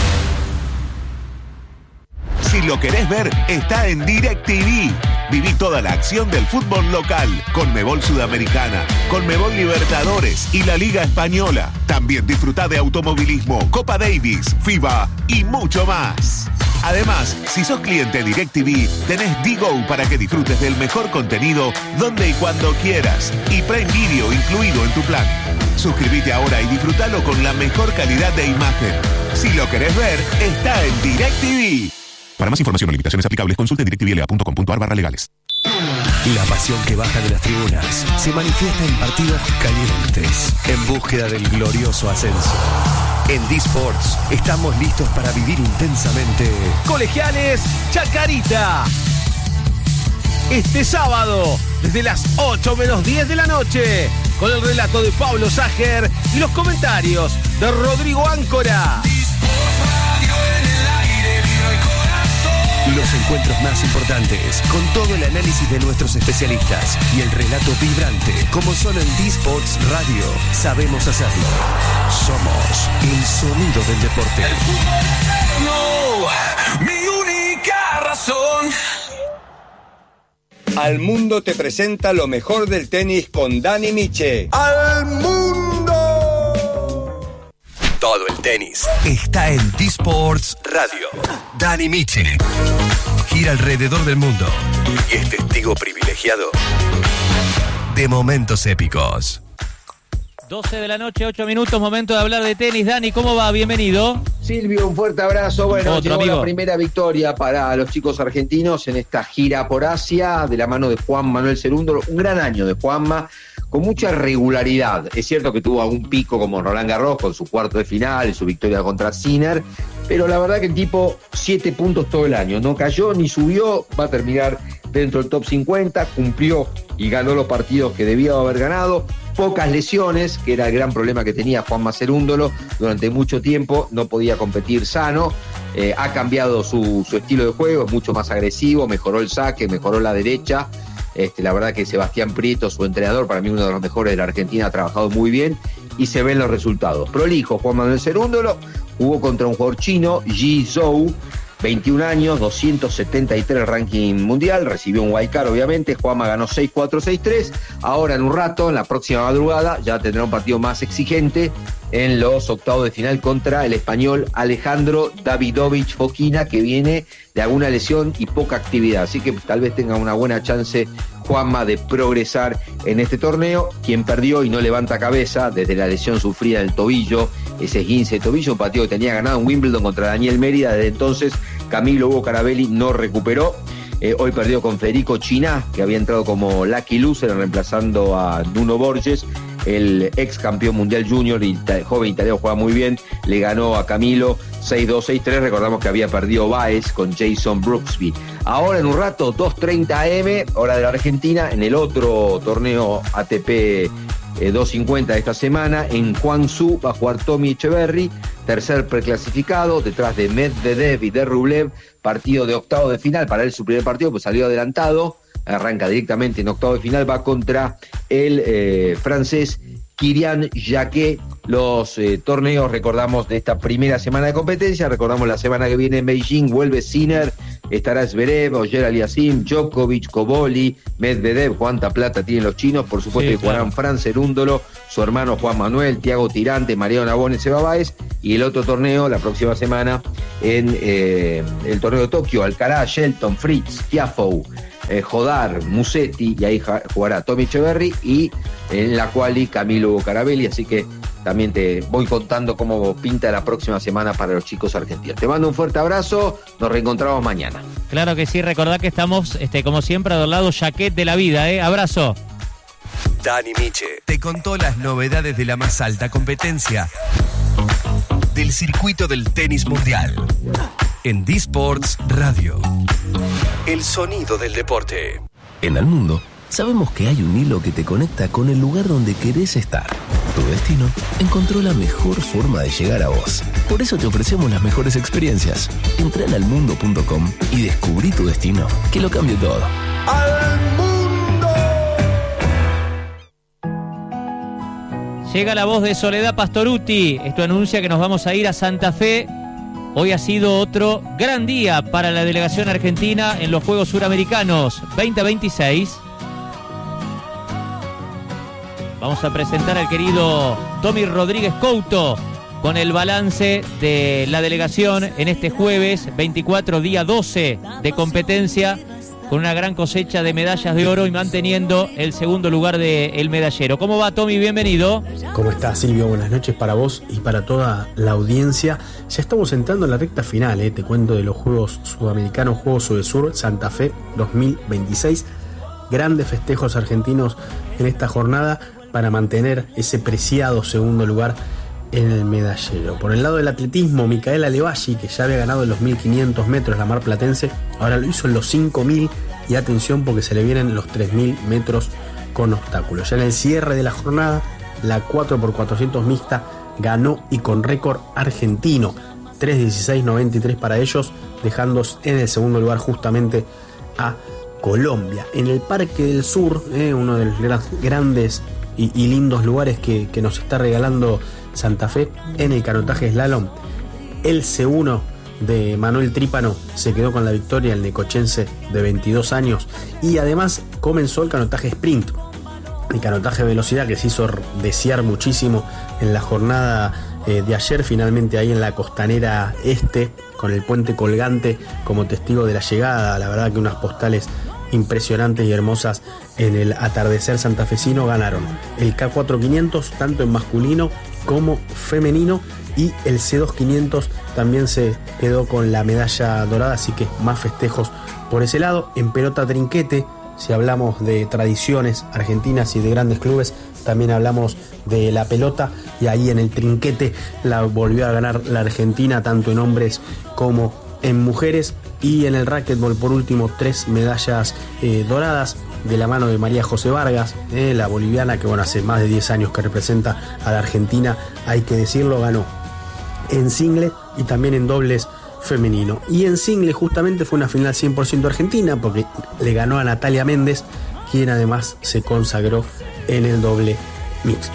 Si lo querés ver, está en DirecTV. Viví toda la acción del fútbol local, Conmebol Sudamericana, Conmebol Libertadores y la Liga Española. También disfrutá de automovilismo, Copa Davis, FIBA y mucho más. Además, si sos cliente DirecTV, tenés D-Go para que disfrutes del mejor contenido donde y cuando quieras. Y Prime Video incluido en tu plan. Suscríbete ahora y disfrutalo con la mejor calidad de imagen. Si lo querés ver, está en DirecTV. Para más información o limitaciones aplicables, consulte directvla punto com punto a r barra legales. La pasión que baja de las tribunas se manifiesta en partidos calientes, en búsqueda del glorioso ascenso. En D-Sports estamos listos para vivir intensamente Colegiales Chacarita. Este sábado, desde las ocho menos diez de la noche, con el relato de Pablo Sager y los comentarios de Rodrigo Áncora. Los encuentros más importantes, con todo el análisis de nuestros especialistas y el relato vibrante, como solo en D-Sports Radio sabemos hacerlo. Somos el sonido del deporte. El fútbol no, mi única razón. Al Mundo te presenta lo mejor del tenis con Dani Miche. ¡Al mundo! Todo el tenis está en D-Sports Radio. Dani Miche gira alrededor del mundo y es testigo privilegiado de momentos épicos. doce de la noche, ocho minutos, momento de hablar de tenis. Dani, ¿cómo va? Bienvenido. Silvio, un fuerte abrazo. Bueno, Otro llegó amigo. la primera victoria para los chicos argentinos en esta gira por Asia, de la mano de Juan Manuel Cerúndolo. Un gran año de Juanma, con mucha regularidad. Es cierto que tuvo algún pico como Roland Garros, con su cuarto de final y su victoria contra Sinner, pero la verdad que el tipo, siete puntos todo el año. No cayó ni subió, va a terminar dentro del top cincuenta, cumplió y ganó los partidos que debía haber ganado. Pocas lesiones, que era el gran problema que tenía Juanma Cerúndolo durante mucho tiempo, no podía competir sano. Eh, ha cambiado su, su estilo de juego, es mucho más agresivo, mejoró el saque, mejoró la derecha. Este, la verdad que Sebastián Prieto, su entrenador, para mí uno de los mejores de la Argentina, ha trabajado muy bien y se ven los resultados. Prolijo, Juan Manuel Cerúndolo jugó contra un jugador chino, Ji Zhou, veintiún años, doscientos setenta y tres ranking mundial, recibió un wildcard obviamente. Juanma ganó seis cuatro, seis tres. Ahora en un rato, en la próxima madrugada, ya tendrá un partido más exigente en los octavos de final contra el español Alejandro Davidovich Fokina, que viene de alguna lesión y poca actividad, así que tal vez tenga una buena chance Juanma de progresar en este torneo. Quien perdió y no levanta cabeza desde la lesión sufrida del tobillo, ese esguince de tobillo, un partido que tenía ganado en Wimbledon contra Daniel Mérida. Desde entonces Camilo Hugo Carabelli no recuperó. Eh, hoy perdió con Federico Chiná, que había entrado como lucky loser reemplazando a Nuno Borges, el ex campeón mundial junior y el joven italiano, juega muy bien, le ganó a Camilo seis dos, seis tres. Recordamos que había perdido Baez con Jason Brooksby. Ahora en un rato, dos treinta a eme, hora de la Argentina, en el otro torneo A T P eh, doscientos cincuenta de esta semana, en Guangzhou va a jugar Tommy Echeverry, tercer preclasificado, detrás de Medvedev y de Rublev. Partido de octavo de final, para él su primer partido, pues salió adelantado, arranca directamente en octavo de final, va contra el eh, francés Kylian Jacquet, los eh, torneos, recordamos, de esta primera semana de competencia. Recordamos la semana que viene en Beijing, vuelve Sinner, estará Zverev, Ogier Aliassime, Djokovic, Koboli, Medvedev, cuánta plata tienen los chinos, por supuesto Sí, que jugarán claro. Fran Cerúndolo, su hermano Juan Manuel, Thiago Tirante, Mariano Nabón y Seba Báez, y el otro torneo la próxima semana en eh, el torneo de Tokio, Alcaraz, Shelton, Fritz, Tiafoe, eh, Jodar, Musetti, y ahí ja- jugará Tommy Echeverry, y en la quali Camilo Carabelli, así que también te voy contando cómo pinta la próxima semana para los chicos argentinos. Te mando un fuerte abrazo, nos reencontramos mañana. Claro que sí, recordá que estamos, este, como siempre, al lado Jaquet de la vida, ¿eh? Abrazo. Dani Miche te contó las novedades de la más alta competencia del circuito del tenis mundial en D-Sports Radio. El sonido del deporte. En el mundo, sabemos que hay un hilo que te conecta con el lugar donde querés estar. Tu destino encontró la mejor forma de llegar a vos. Por eso te ofrecemos las mejores experiencias. Entra en almundo punto com y descubrí tu destino, que lo cambie todo. Llega la voz de Soledad Pastoruti. Esto anuncia que nos vamos a ir a Santa Fe. Hoy ha sido otro gran día para la delegación argentina en los Juegos Suramericanos veinte veintiséis. Vamos a presentar al querido Tommy Rodríguez Couto con el balance de la delegación en este jueves veinticuatro, día doce de competencia, con una gran cosecha de medallas de oro y manteniendo el segundo lugar del medallero. ¿Cómo va, Tommy? Bienvenido. ¿Cómo estás, Silvio? Buenas noches para vos y para toda la audiencia. Ya estamos entrando en la recta final, ¿eh? Te cuento de los Juegos Sudamericanos, Juegos Subesur, Santa Fe dos mil veintiséis. Grandes festejos argentinos en esta jornada para mantener ese preciado segundo lugar en el medallero. Por el lado del atletismo, Micaela Levalli, que ya había ganado en los mil quinientos metros la mar platense, ahora lo hizo en los cinco mil, y atención porque se le vienen los tres mil metros con obstáculos. Ya en el cierre de la jornada, la cuatro por cuatrocientos mixta ganó y con récord argentino, tres dieciséis noventa y tres para ellos, dejando en el segundo lugar justamente a Colombia. En el Parque del Sur, eh, uno de los gran- grandes y, y lindos lugares que, que nos está regalando Santa Fe, en el canotaje slalom, el C uno de Manuel Trípano se quedó con la victoria, el necochense de veintidós años, y además comenzó el canotaje sprint, el canotaje velocidad que se hizo desear muchísimo en la jornada eh, de ayer, finalmente ahí en la costanera este, con el puente colgante como testigo de la llegada. La verdad que unas postales impresionantes y hermosas en el atardecer santafesino. Ganaron el K cuatro quinientos tanto en masculino como femenino, y el C dos quinientos también se quedó con la medalla dorada, así que más festejos por ese lado. En pelota trinquete, si hablamos de tradiciones argentinas y de grandes clubes, también hablamos de la pelota, y ahí en el trinquete la volvió a ganar la Argentina, tanto en hombres como en mujeres. Y en el racquetball, por último, tres medallas eh, doradas de la mano de María José Vargas, eh, la boliviana, que bueno, hace más de diez años que representa a la Argentina, hay que decirlo. Ganó en single y también en dobles femenino. Y en single justamente fue una final cien por ciento argentina, porque le ganó a Natalia Méndez, quien además se consagró en el doble mixto.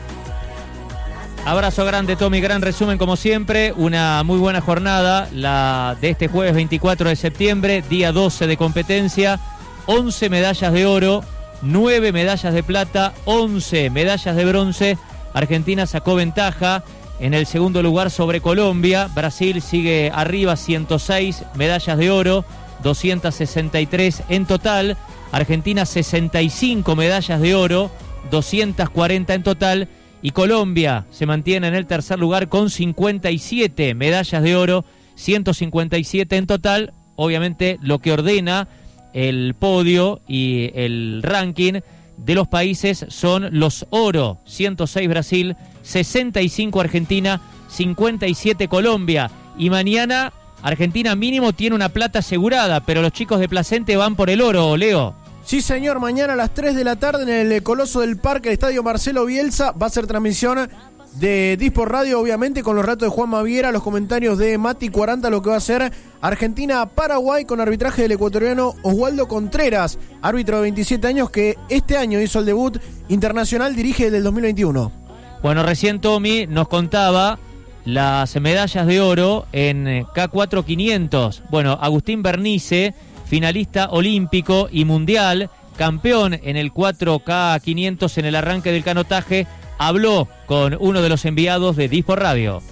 Abrazo grande, Tommy, gran resumen como siempre, una muy buena jornada, la de este jueves veinticuatro de septiembre, día doce de competencia, once medallas de oro, nueve medallas de plata, once medallas de bronce. Argentina sacó ventaja en el segundo lugar sobre Colombia. Brasil sigue arriba, ciento seis medallas de oro, doscientas sesenta y tres en total. Argentina sesenta y cinco medallas de oro, doscientas cuarenta en total. Y Colombia se mantiene en el tercer lugar con cincuenta y siete medallas de oro, ciento cincuenta y siete en total. Obviamente lo que ordena el podio y el ranking de los países son los oro: ciento seis Brasil, sesenta y cinco Argentina, cincuenta y siete Colombia. Y mañana Argentina mínimo tiene una plata asegurada, pero los chicos de Placente van por el oro, Leo. Sí, señor, mañana a las tres de la tarde en el Coloso del Parque, el Estadio Marcelo Bielsa, va a ser transmisión de D-Sport Radio, obviamente, con los relatos de Juan Maviera, los comentarios de Mati cuarenta, lo que va a ser Argentina-Paraguay, con arbitraje del ecuatoriano Oswaldo Contreras, árbitro de veintisiete años que este año hizo el debut internacional, dirige desde el dos mil veintiuno. Bueno, recién Tommy nos contaba las medallas de oro en K cuatro quinientos. Bueno, Agustín Bernice, finalista olímpico y mundial, campeón en el cuatro K quinientos en el arranque del canotaje, habló con uno de los enviados de Dispor Radio.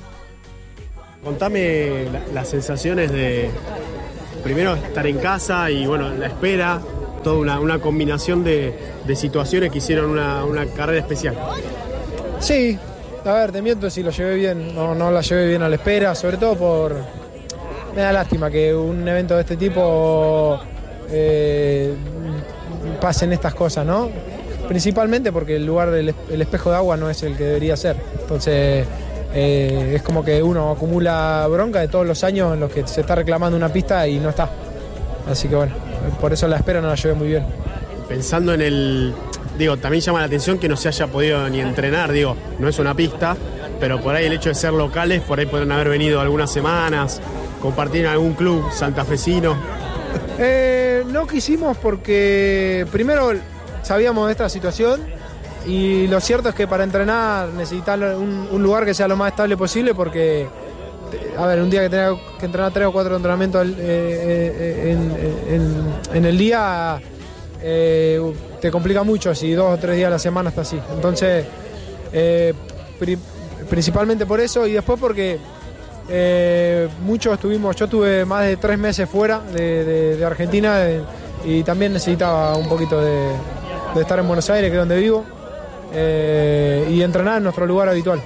Contame la, las sensaciones de, primero, estar en casa y, bueno, la espera, toda una, una combinación de, de situaciones que hicieron una, una carrera especial. Sí, a ver, te miento si lo llevé bien, no, no la llevé bien a la espera, sobre todo por... Me da lástima que un evento de este tipo eh, pasen estas cosas, ¿no? Principalmente porque el lugar del el espejo de agua no es el que debería ser. Entonces eh, es como que uno acumula bronca de todos los años en los que se está reclamando una pista y no está. Así que bueno, por eso la espera no la llevé muy bien. Pensando en el... Digo, también llama la atención que no se haya podido ni entrenar, digo, no es una pista, pero por ahí el hecho de ser locales, por ahí podrían haber venido algunas semanas, compartir en algún club santafesino. Eh, no quisimos porque primero sabíamos de esta situación y lo cierto es que para entrenar necesitas un, un lugar que sea lo más estable posible porque, a ver, un día que tenga que entrenar tres o cuatro entrenamientos eh, eh, en, en, en el día... Eh, te complica mucho si dos o tres días a la semana está así. Entonces, eh, pri principalmente por eso y después porque eh, muchos estuvimos, yo estuve más de tres meses fuera de, de, de Argentina de, y también necesitaba un poquito de, de estar en Buenos Aires, que es donde vivo, eh, y entrenar en nuestro lugar habitual.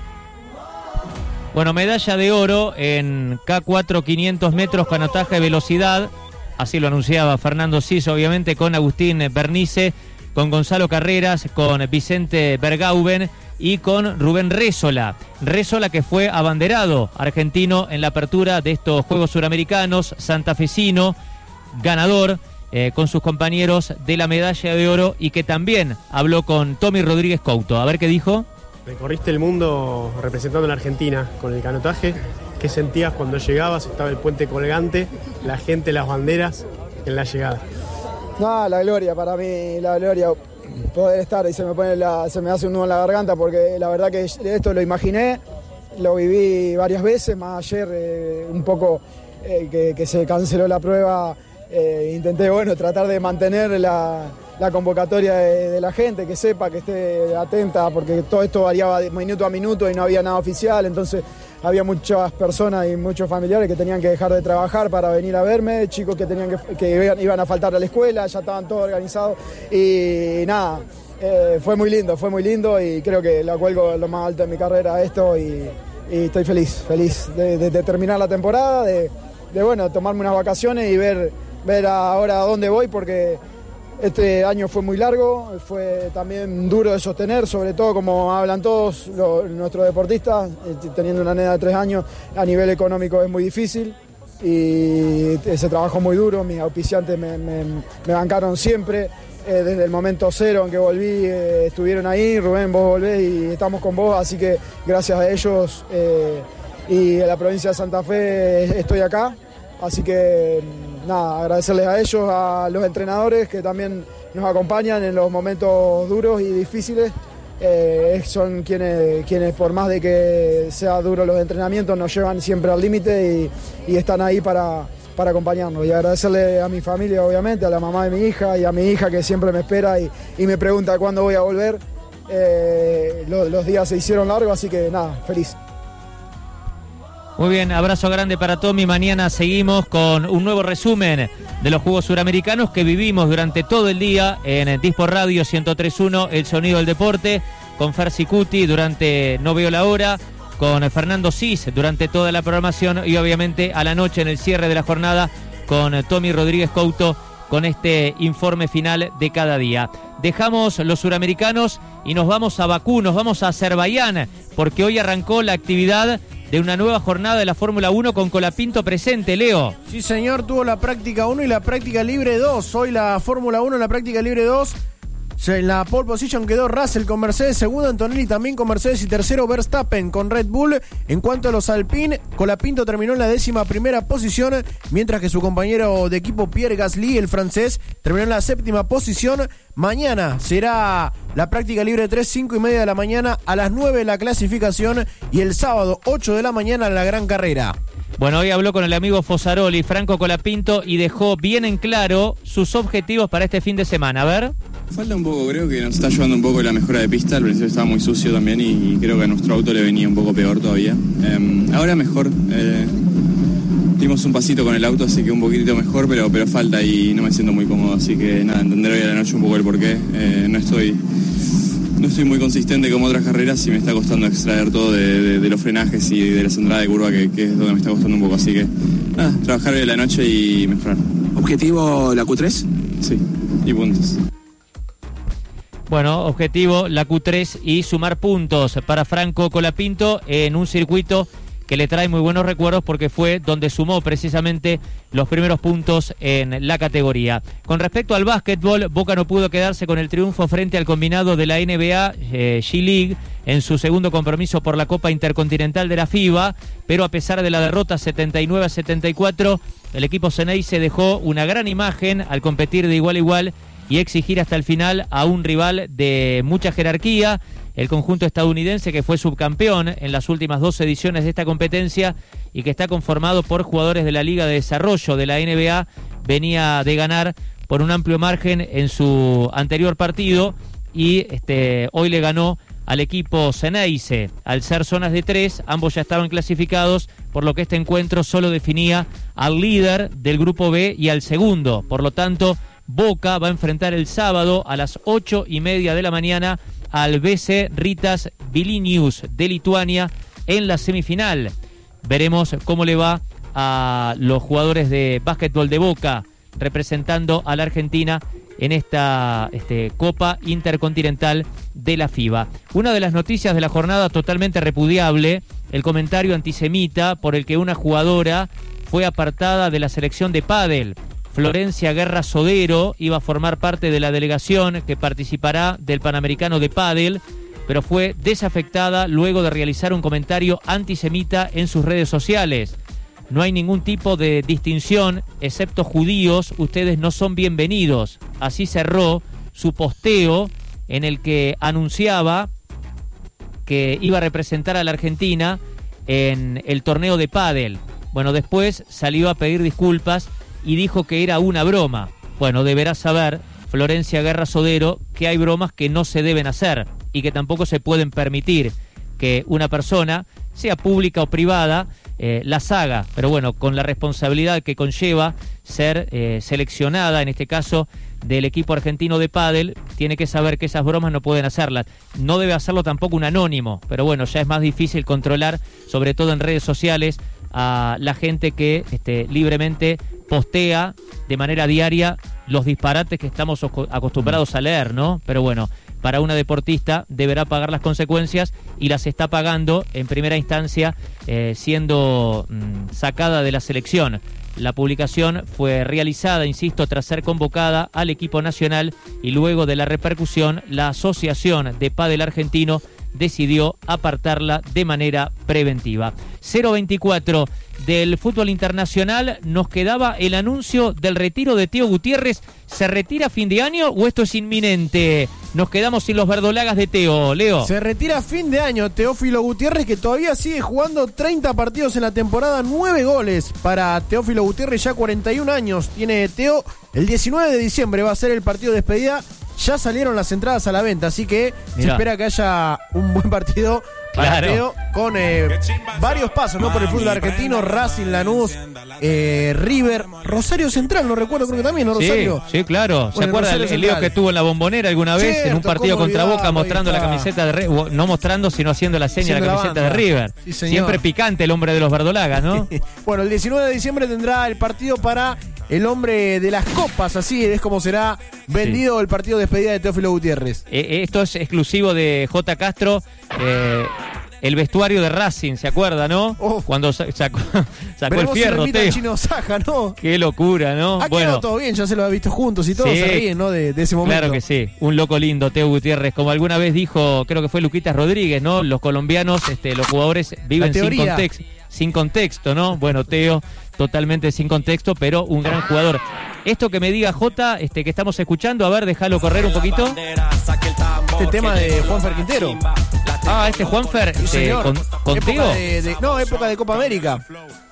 Bueno, medalla de oro en K cuatro quinientos metros canotaje de velocidad. Así lo anunciaba Fernando Sis, obviamente, con Agustín Bernice, con Gonzalo Carreras, con Vicente Bergauben y con Rubén Rézola. Rézola que fue abanderado argentino en la apertura de estos Juegos Suramericanos, santafesino, ganador eh, con sus compañeros de la medalla de oro y que también habló con Tommy Rodríguez Couto. A ver qué dijo. Recorriste el mundo representando a la Argentina con el canotaje. ¿Qué sentías cuando llegabas? Estaba el puente colgante, la gente, las banderas en la llegada. No, la gloria, para mí la gloria poder estar y se me pone la, se me hace un nudo en la garganta porque la verdad que esto lo imaginé, lo viví varias veces, más ayer eh, un poco eh, que, que se canceló la prueba, eh, intenté bueno tratar de mantener la, la convocatoria de, de la gente, que sepa, que esté atenta porque todo esto variaba de minuto a minuto y no había nada oficial, entonces había muchas personas y muchos familiares que tenían que dejar de trabajar para venir a verme, chicos que tenían que, que iban a faltar a la escuela, ya estaban todos organizados y nada, eh, fue muy lindo, fue muy lindo y creo que la cuelgo lo más alto de mi carrera esto y, y estoy feliz, feliz de, de, de terminar la temporada, de, de bueno, tomarme unas vacaciones y ver, ver ahora a dónde voy porque este año fue muy largo, fue también duro de sostener, sobre todo como hablan todos los, nuestros deportistas, teniendo una nena de tres años, a nivel económico es muy difícil y ese trabajo muy duro, mis auspiciantes me, me, me bancaron siempre, eh, desde el momento cero en que volví eh, estuvieron ahí, Rubén, vos volvés y estamos con vos, así que gracias a ellos eh, y a la provincia de Santa Fe estoy acá. Así que nada, agradecerles a ellos, a los entrenadores que también nos acompañan en los momentos duros y difíciles. Eh, son quienes, quienes, por más de que sea duro los entrenamientos, nos llevan siempre al límite y, y están ahí para, para acompañarnos. Y agradecerle a mi familia, obviamente, a la mamá de mi hija y a mi hija que siempre me espera y, y me pregunta cuándo voy a volver. Eh, lo, los días se hicieron largos, así que nada, feliz. Muy bien, abrazo grande para Tommy. Mañana seguimos con un nuevo resumen de los Juegos Suramericanos que vivimos durante todo el día en Dispor Radio ciento tres punto uno, El Sonido del Deporte, con Fer Sicuti durante No Veo la Hora, con Fernando Sis durante toda la programación y obviamente a la noche en el cierre de la jornada con Tommy Rodríguez Couto con este informe final de cada día. Dejamos los suramericanos y nos vamos a Bakú, nos vamos a Azerbaiyán, porque hoy arrancó la actividad de una nueva jornada de la Fórmula uno con Colapinto presente, Leo. Sí, señor, tuvo la práctica uno y la práctica libre dos. Hoy la Fórmula uno, la práctica libre dos, En la pole position quedó Russell con Mercedes, segundo Antonelli también con Mercedes y tercero Verstappen con Red Bull. En cuanto a los Alpine, Colapinto terminó en la décima primera posición, mientras que su compañero de equipo Pierre Gasly, el francés, terminó en la séptima posición. Mañana será la práctica libre tres, cinco y media de la mañana, a las nueve la clasificación y el sábado ocho de la mañana la gran carrera. Bueno, hoy habló con el amigo Fosaroli, Franco Colapinto, y dejó bien en claro sus objetivos para este fin de semana. A ver. Falta un poco, creo que nos está ayudando un poco la mejora de pista. Al principio estaba muy sucio también y creo que a nuestro auto le venía un poco peor todavía. Eh, ahora mejor. Eh, dimos un pasito con el auto, así que un poquitito mejor, pero, pero falta y no me siento muy cómodo. Así que nada, entender hoy a la noche un poco el porqué. Eh, no estoy... No estoy muy consistente como otras carreras y me está costando extraer todo de, de, de los frenajes y de la centrada de curva, que, que es donde me está costando un poco. Así que, nada, trabajar hoy a la noche y mejorar. ¿Objetivo la Q tres? Sí, y puntos. Bueno, objetivo la Q tres y sumar puntos para Franco Colapinto en un circuito que le trae muy buenos recuerdos porque fue donde sumó precisamente los primeros puntos en la categoría. Con respecto al básquetbol, Boca no pudo quedarse con el triunfo frente al combinado de la N B A eh, G-League en su segundo compromiso por la Copa Intercontinental de la FIBA, pero a pesar de la derrota setenta y nueve a setenta y cuatro, el equipo Ceneice dejó una gran imagen al competir de igual a igual y exigir hasta el final a un rival de mucha jerarquía. El conjunto estadounidense, que fue subcampeón en las últimas dos ediciones de esta competencia y que está conformado por jugadores de la Liga de Desarrollo de la N B A, venía de ganar por un amplio margen en su anterior partido y este, hoy le ganó al equipo Ceneice. Al ser zonas de tres, ambos ya estaban clasificados, por lo que este encuentro solo definía al líder del grupo B y al segundo. Por lo tanto, Boca va a enfrentar el sábado a las ocho y media de la mañana al B C Ritas Vilnius de Lituania en la semifinal. Veremos cómo le va a los jugadores de básquetbol de Boca representando a la Argentina en esta este, Copa Intercontinental de la FIBA. Una de las noticias de la jornada totalmente repudiable, el comentario antisemita por el que una jugadora fue apartada de la selección de pádel. Florencia Guerra Sodero iba a formar parte de la delegación que participará del Panamericano de Pádel, pero fue desafectada luego de realizar un comentario antisemita en sus redes sociales. No hay ningún tipo de distinción, excepto judíos, ustedes no son bienvenidos. Así cerró su posteo en el que anunciaba que iba a representar a la Argentina en el torneo de pádel. Bueno, después salió a pedir disculpas y dijo que era una broma. Bueno, deberá saber Florencia Guerra Sodero que hay bromas que no se deben hacer y que tampoco se pueden permitir que una persona, sea pública o privada, eh, las haga, pero bueno, con la responsabilidad que conlleva ser eh, seleccionada, en este caso del equipo argentino de pádel, tiene que saber que esas bromas no pueden hacerlas. No debe hacerlo tampoco un anónimo, pero bueno, ya es más difícil controlar, sobre todo en redes sociales, a la gente que este, libremente postea de manera diaria los disparates que estamos acostumbrados a leer, ¿no? Pero bueno, para una deportista deberá pagar las consecuencias y las está pagando en primera instancia eh, siendo mmm, sacada de la selección. La publicación fue realizada, insisto, tras ser convocada al equipo nacional y luego de la repercusión, la Asociación de Pádel Argentino decidió apartarla de manera preventiva. cero veinticuatro del fútbol internacional, nos quedaba el anuncio del retiro de Teo Gutiérrez. ¿Se retira a fin de año o esto es inminente? Nos quedamos sin los verdolagas de Teo, Leo. Se retira a fin de año Teófilo Gutiérrez, que todavía sigue jugando treinta partidos en la temporada, nueve goles para Teófilo Gutiérrez, ya cuarenta y un años tiene Teo. El diecinueve de diciembre va a ser el partido de despedida. Ya salieron las entradas a la venta, así que Mirá. se espera que haya un buen partido para claro. Teo, con eh, varios pasos, ¿no? Por el fútbol argentino, Racing, Lanús, eh, River, Rosario Central, no recuerdo, creo que también, ¿no, Rosario? Sí, sí, claro. ¿Se bueno, acuerda el, el lío que tuvo en la Bombonera alguna vez? Cierto, en un partido contra Boca, mostrando la camiseta de River, no mostrando, sino haciendo la seña de la camiseta la de River. Sí, siempre picante el hombre de los verdolagas, ¿no? Bueno, el diecinueve de diciembre tendrá el partido para el hombre de las copas, así es como será vendido sí. el partido de despedida de Teófilo Gutiérrez. Eh, esto es exclusivo de J. Castro. Eh, el vestuario de Racing, ¿se acuerda, no? Oh. Cuando sacó, sacó el fierro, Teo. Chino Saja, ¿no? Qué locura, ¿no? Ha bueno, quedado todo bien, ya se lo ha visto juntos y todo, sí, se ríen, ¿no? De, de ese momento. Claro que sí, un loco lindo, Teo Gutiérrez. Como alguna vez dijo, creo que fue Luquitas Rodríguez, ¿no? Los colombianos, este, los jugadores viven sin contexto, sin contexto, ¿no? Bueno, Teo, totalmente sin contexto, pero un gran jugador. Esto que me diga Jota, este, que estamos escuchando, a ver, déjalo correr un poquito. Este tema de Juanfer Quintero. Ah, este Juanfer, sí, este, con, con Teo. De, de, no, época de Copa América.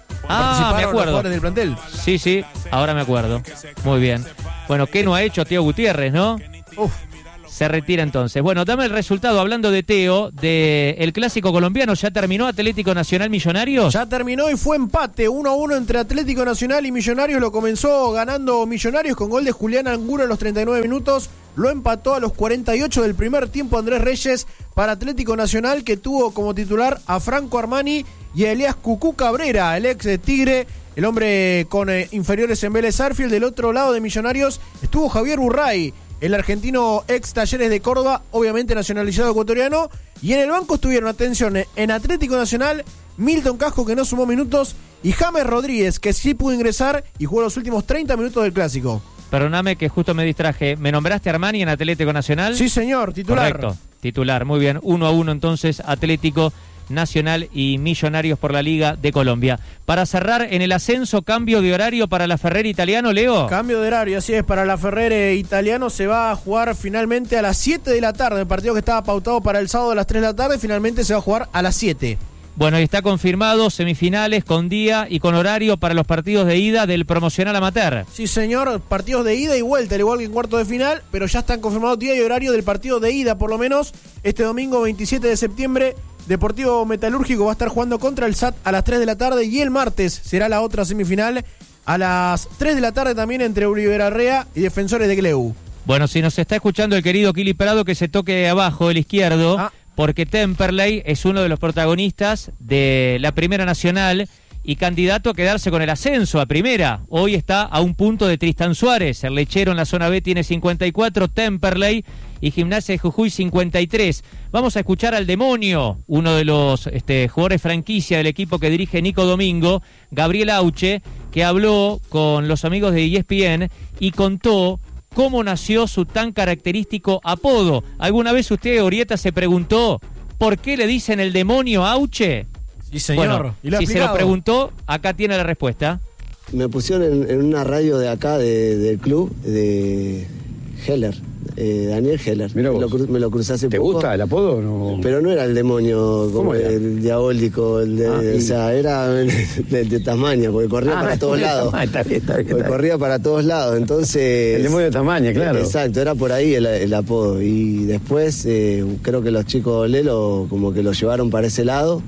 Ah, me acuerdo. Del plantel. Sí, sí, ahora me acuerdo. Muy bien. Bueno, ¿qué no ha hecho Teo Gutiérrez, no? Uf. Se retira entonces. Bueno, dame el resultado, hablando de Teo, de el clásico colombiano. ¿Ya terminó Atlético Nacional Millonarios? Ya terminó y fue empate uno a uno entre Atlético Nacional y Millonarios. Lo comenzó ganando Millonarios con gol de Julián Angulo a los treinta y nueve minutos. Lo empató a los cuarenta y ocho del primer tiempo Andrés Reyes para Atlético Nacional, que tuvo como titular a Franco Armani y a Elías Cucú Cabrera, el ex de Tigre, el hombre con eh, inferiores en Vélez Sarsfield. Del otro lado de Millonarios estuvo Javier Burray, el argentino ex Talleres de Córdoba, obviamente nacionalizado ecuatoriano. Y en el banco estuvieron, atención, en Atlético Nacional, Milton Casco, que no sumó minutos, y James Rodríguez, que sí pudo ingresar y jugó los últimos treinta minutos del clásico. Perdóname que justo me distraje. ¿Me nombraste a Armani en Atlético Nacional? Sí, señor, titular. Correcto, titular, muy bien. Uno a uno entonces, Atlético Nacional y Millonarios por la Liga de Colombia. Para cerrar, en el ascenso, cambio de horario para la Ferrer Italiano, Leo. Cambio de horario, así es, para la Ferrer Italiano se va a jugar finalmente a las siete de la tarde. El partido que estaba pautado para el sábado a las tres de la tarde, finalmente se va a jugar a las siete. Bueno, y está confirmado semifinales con día y con horario para los partidos de ida del promocional amateur. Sí, señor, partidos de ida y vuelta, al igual que en cuarto de final, pero ya están confirmados día y horario del partido de ida, por lo menos este domingo veintisiete de septiembre. Deportivo Metalúrgico va a estar jugando contra el S A T a las tres de la tarde, y el martes será la otra semifinal a las tres de la tarde también entre Olivera Arrea y Defensores de Gleu. Bueno, si nos está escuchando el querido Kili Prado, que se toque abajo, el izquierdo, ah. porque Temperley es uno de los protagonistas de la Primera Nacional y candidato a quedarse con el ascenso a Primera. Hoy está a un punto de Tristán Suárez. El lechero en la zona B tiene cincuenta y cuatro, Temperley y Gimnasia de Jujuy cincuenta y tres. Vamos a escuchar al Demonio, uno de los este, jugadores franquicia del equipo que dirige Nico Domingo, Gabriel Auche, que habló con los amigos de E S P N y contó cómo nació su tan característico apodo. ¿Alguna vez usted, Orieta, se preguntó por qué le dicen el Demonio a Auche? Sí, señor. Bueno, ¿Y lo si se lo preguntó, acá tiene la respuesta. Me pusieron en, en una radio de acá, de, del club, de Heller, eh, Daniel Heller. Mirá vos. Me lo, me lo crucé hace ¿Te poco. gusta el apodo o no? Pero no era el demonio, como era? el diabólico, el de, Ah, o y- sea, era el de, de Tasmania, porque corría Ah, para todos de lados. Tasmania, está bien, está bien, Porque está bien. corría para todos lados, entonces... El demonio de Tasmania, claro. Exacto, era por ahí el, el apodo. Y después eh, creo que los chicos de Lelo como que lo llevaron para ese lado.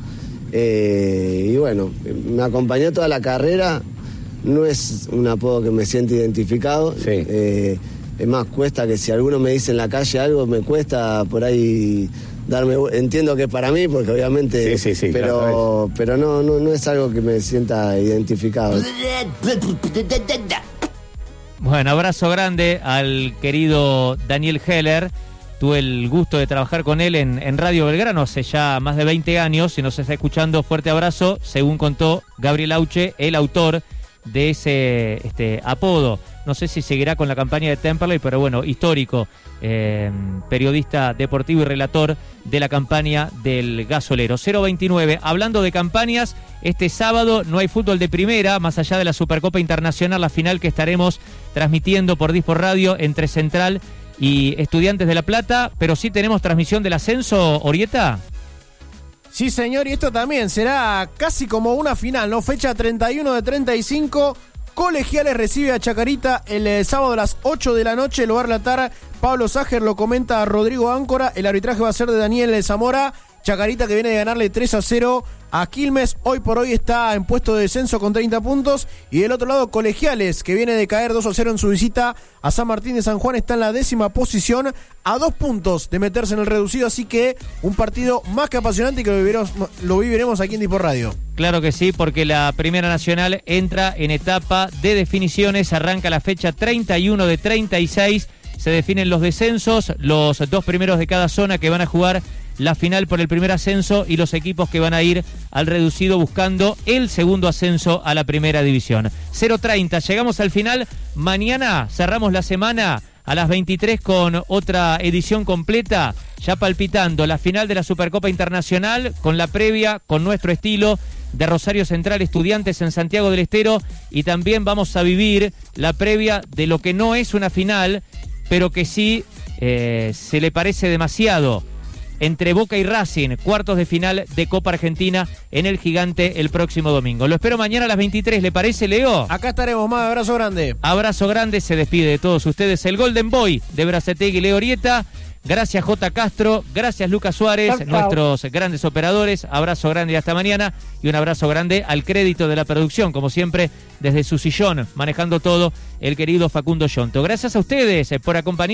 Eh, y bueno, me acompañó toda la carrera. No es un apodo que me siento identificado. Sí. Eh, es más, cuesta que si alguno me dice en la calle algo, me cuesta por ahí darme... Entiendo que es para mí, porque obviamente... Sí, sí, sí, pero claro, pero no, no, no es algo que me sienta identificado. Bueno, abrazo grande al querido Daniel Heller. Tuve el gusto de trabajar con él en, en Radio Belgrano hace ya más de veinte años. Si nos está escuchando, fuerte abrazo. Según contó Gabriel Auche, el autor de ese este, apodo. No sé si seguirá con la campaña de Temperley, pero bueno, histórico, eh, periodista deportivo y relator de la campaña del gasolero. cero veintinueve, hablando de campañas, este sábado no hay fútbol de primera, más allá de la Supercopa Internacional, la final que estaremos transmitiendo por Dispor Radio entre Central y Estudiantes de La Plata, pero sí tenemos transmisión del ascenso, Orieta. Sí, señor, y esto también será casi como una final, ¿no? Fecha treinta y uno de treinta y cinco. Colegiales recibe a Chacarita el eh, sábado a las ocho de la noche. Lo va a relatar Pablo Sager, lo comenta Rodrigo Áncora. El arbitraje va a ser de Daniel Zamora. Chacarita que viene de ganarle tres a cero a Quilmes. Hoy por hoy está en puesto de descenso con treinta puntos. Y del otro lado, Colegiales, que viene de caer dos a cero en su visita a San Martín de San Juan, está en la décima posición, a dos puntos de meterse en el reducido. Así que un partido más que apasionante y que lo viviremos, lo viviremos aquí en Dispor Radio. Claro que sí, porque la Primera Nacional entra en etapa de definiciones. Arranca la fecha treinta y uno de treinta y seis. Se definen los descensos, los dos primeros de cada zona que van a jugar la final por el primer ascenso y los equipos que van a ir al reducido buscando el segundo ascenso a la primera división. cero treinta, llegamos al final. Mañana cerramos la semana a las veintitrés con otra edición completa, ya palpitando la final de la Supercopa Internacional con la previa, con nuestro estilo de Rosario Central Estudiantes en Santiago del Estero, y también vamos a vivir la previa de lo que no es una final, pero que sí eh, se le parece demasiado, entre Boca y Racing, cuartos de final de Copa Argentina en el Gigante el próximo domingo. Lo espero mañana a las veintitrés, ¿le parece, Leo? Acá estaremos, más abrazo grande. Abrazo grande, se despide de todos ustedes el Golden Boy de Bracetegui y Leo Orieta. Gracias J. Castro, gracias Lucas Suárez, Chau, chau. nuestros grandes operadores. Abrazo grande y hasta mañana, y un abrazo grande al crédito de la producción, como siempre, desde su sillón, manejando todo, el querido Facundo Yonto. Gracias a ustedes por acompañarnos.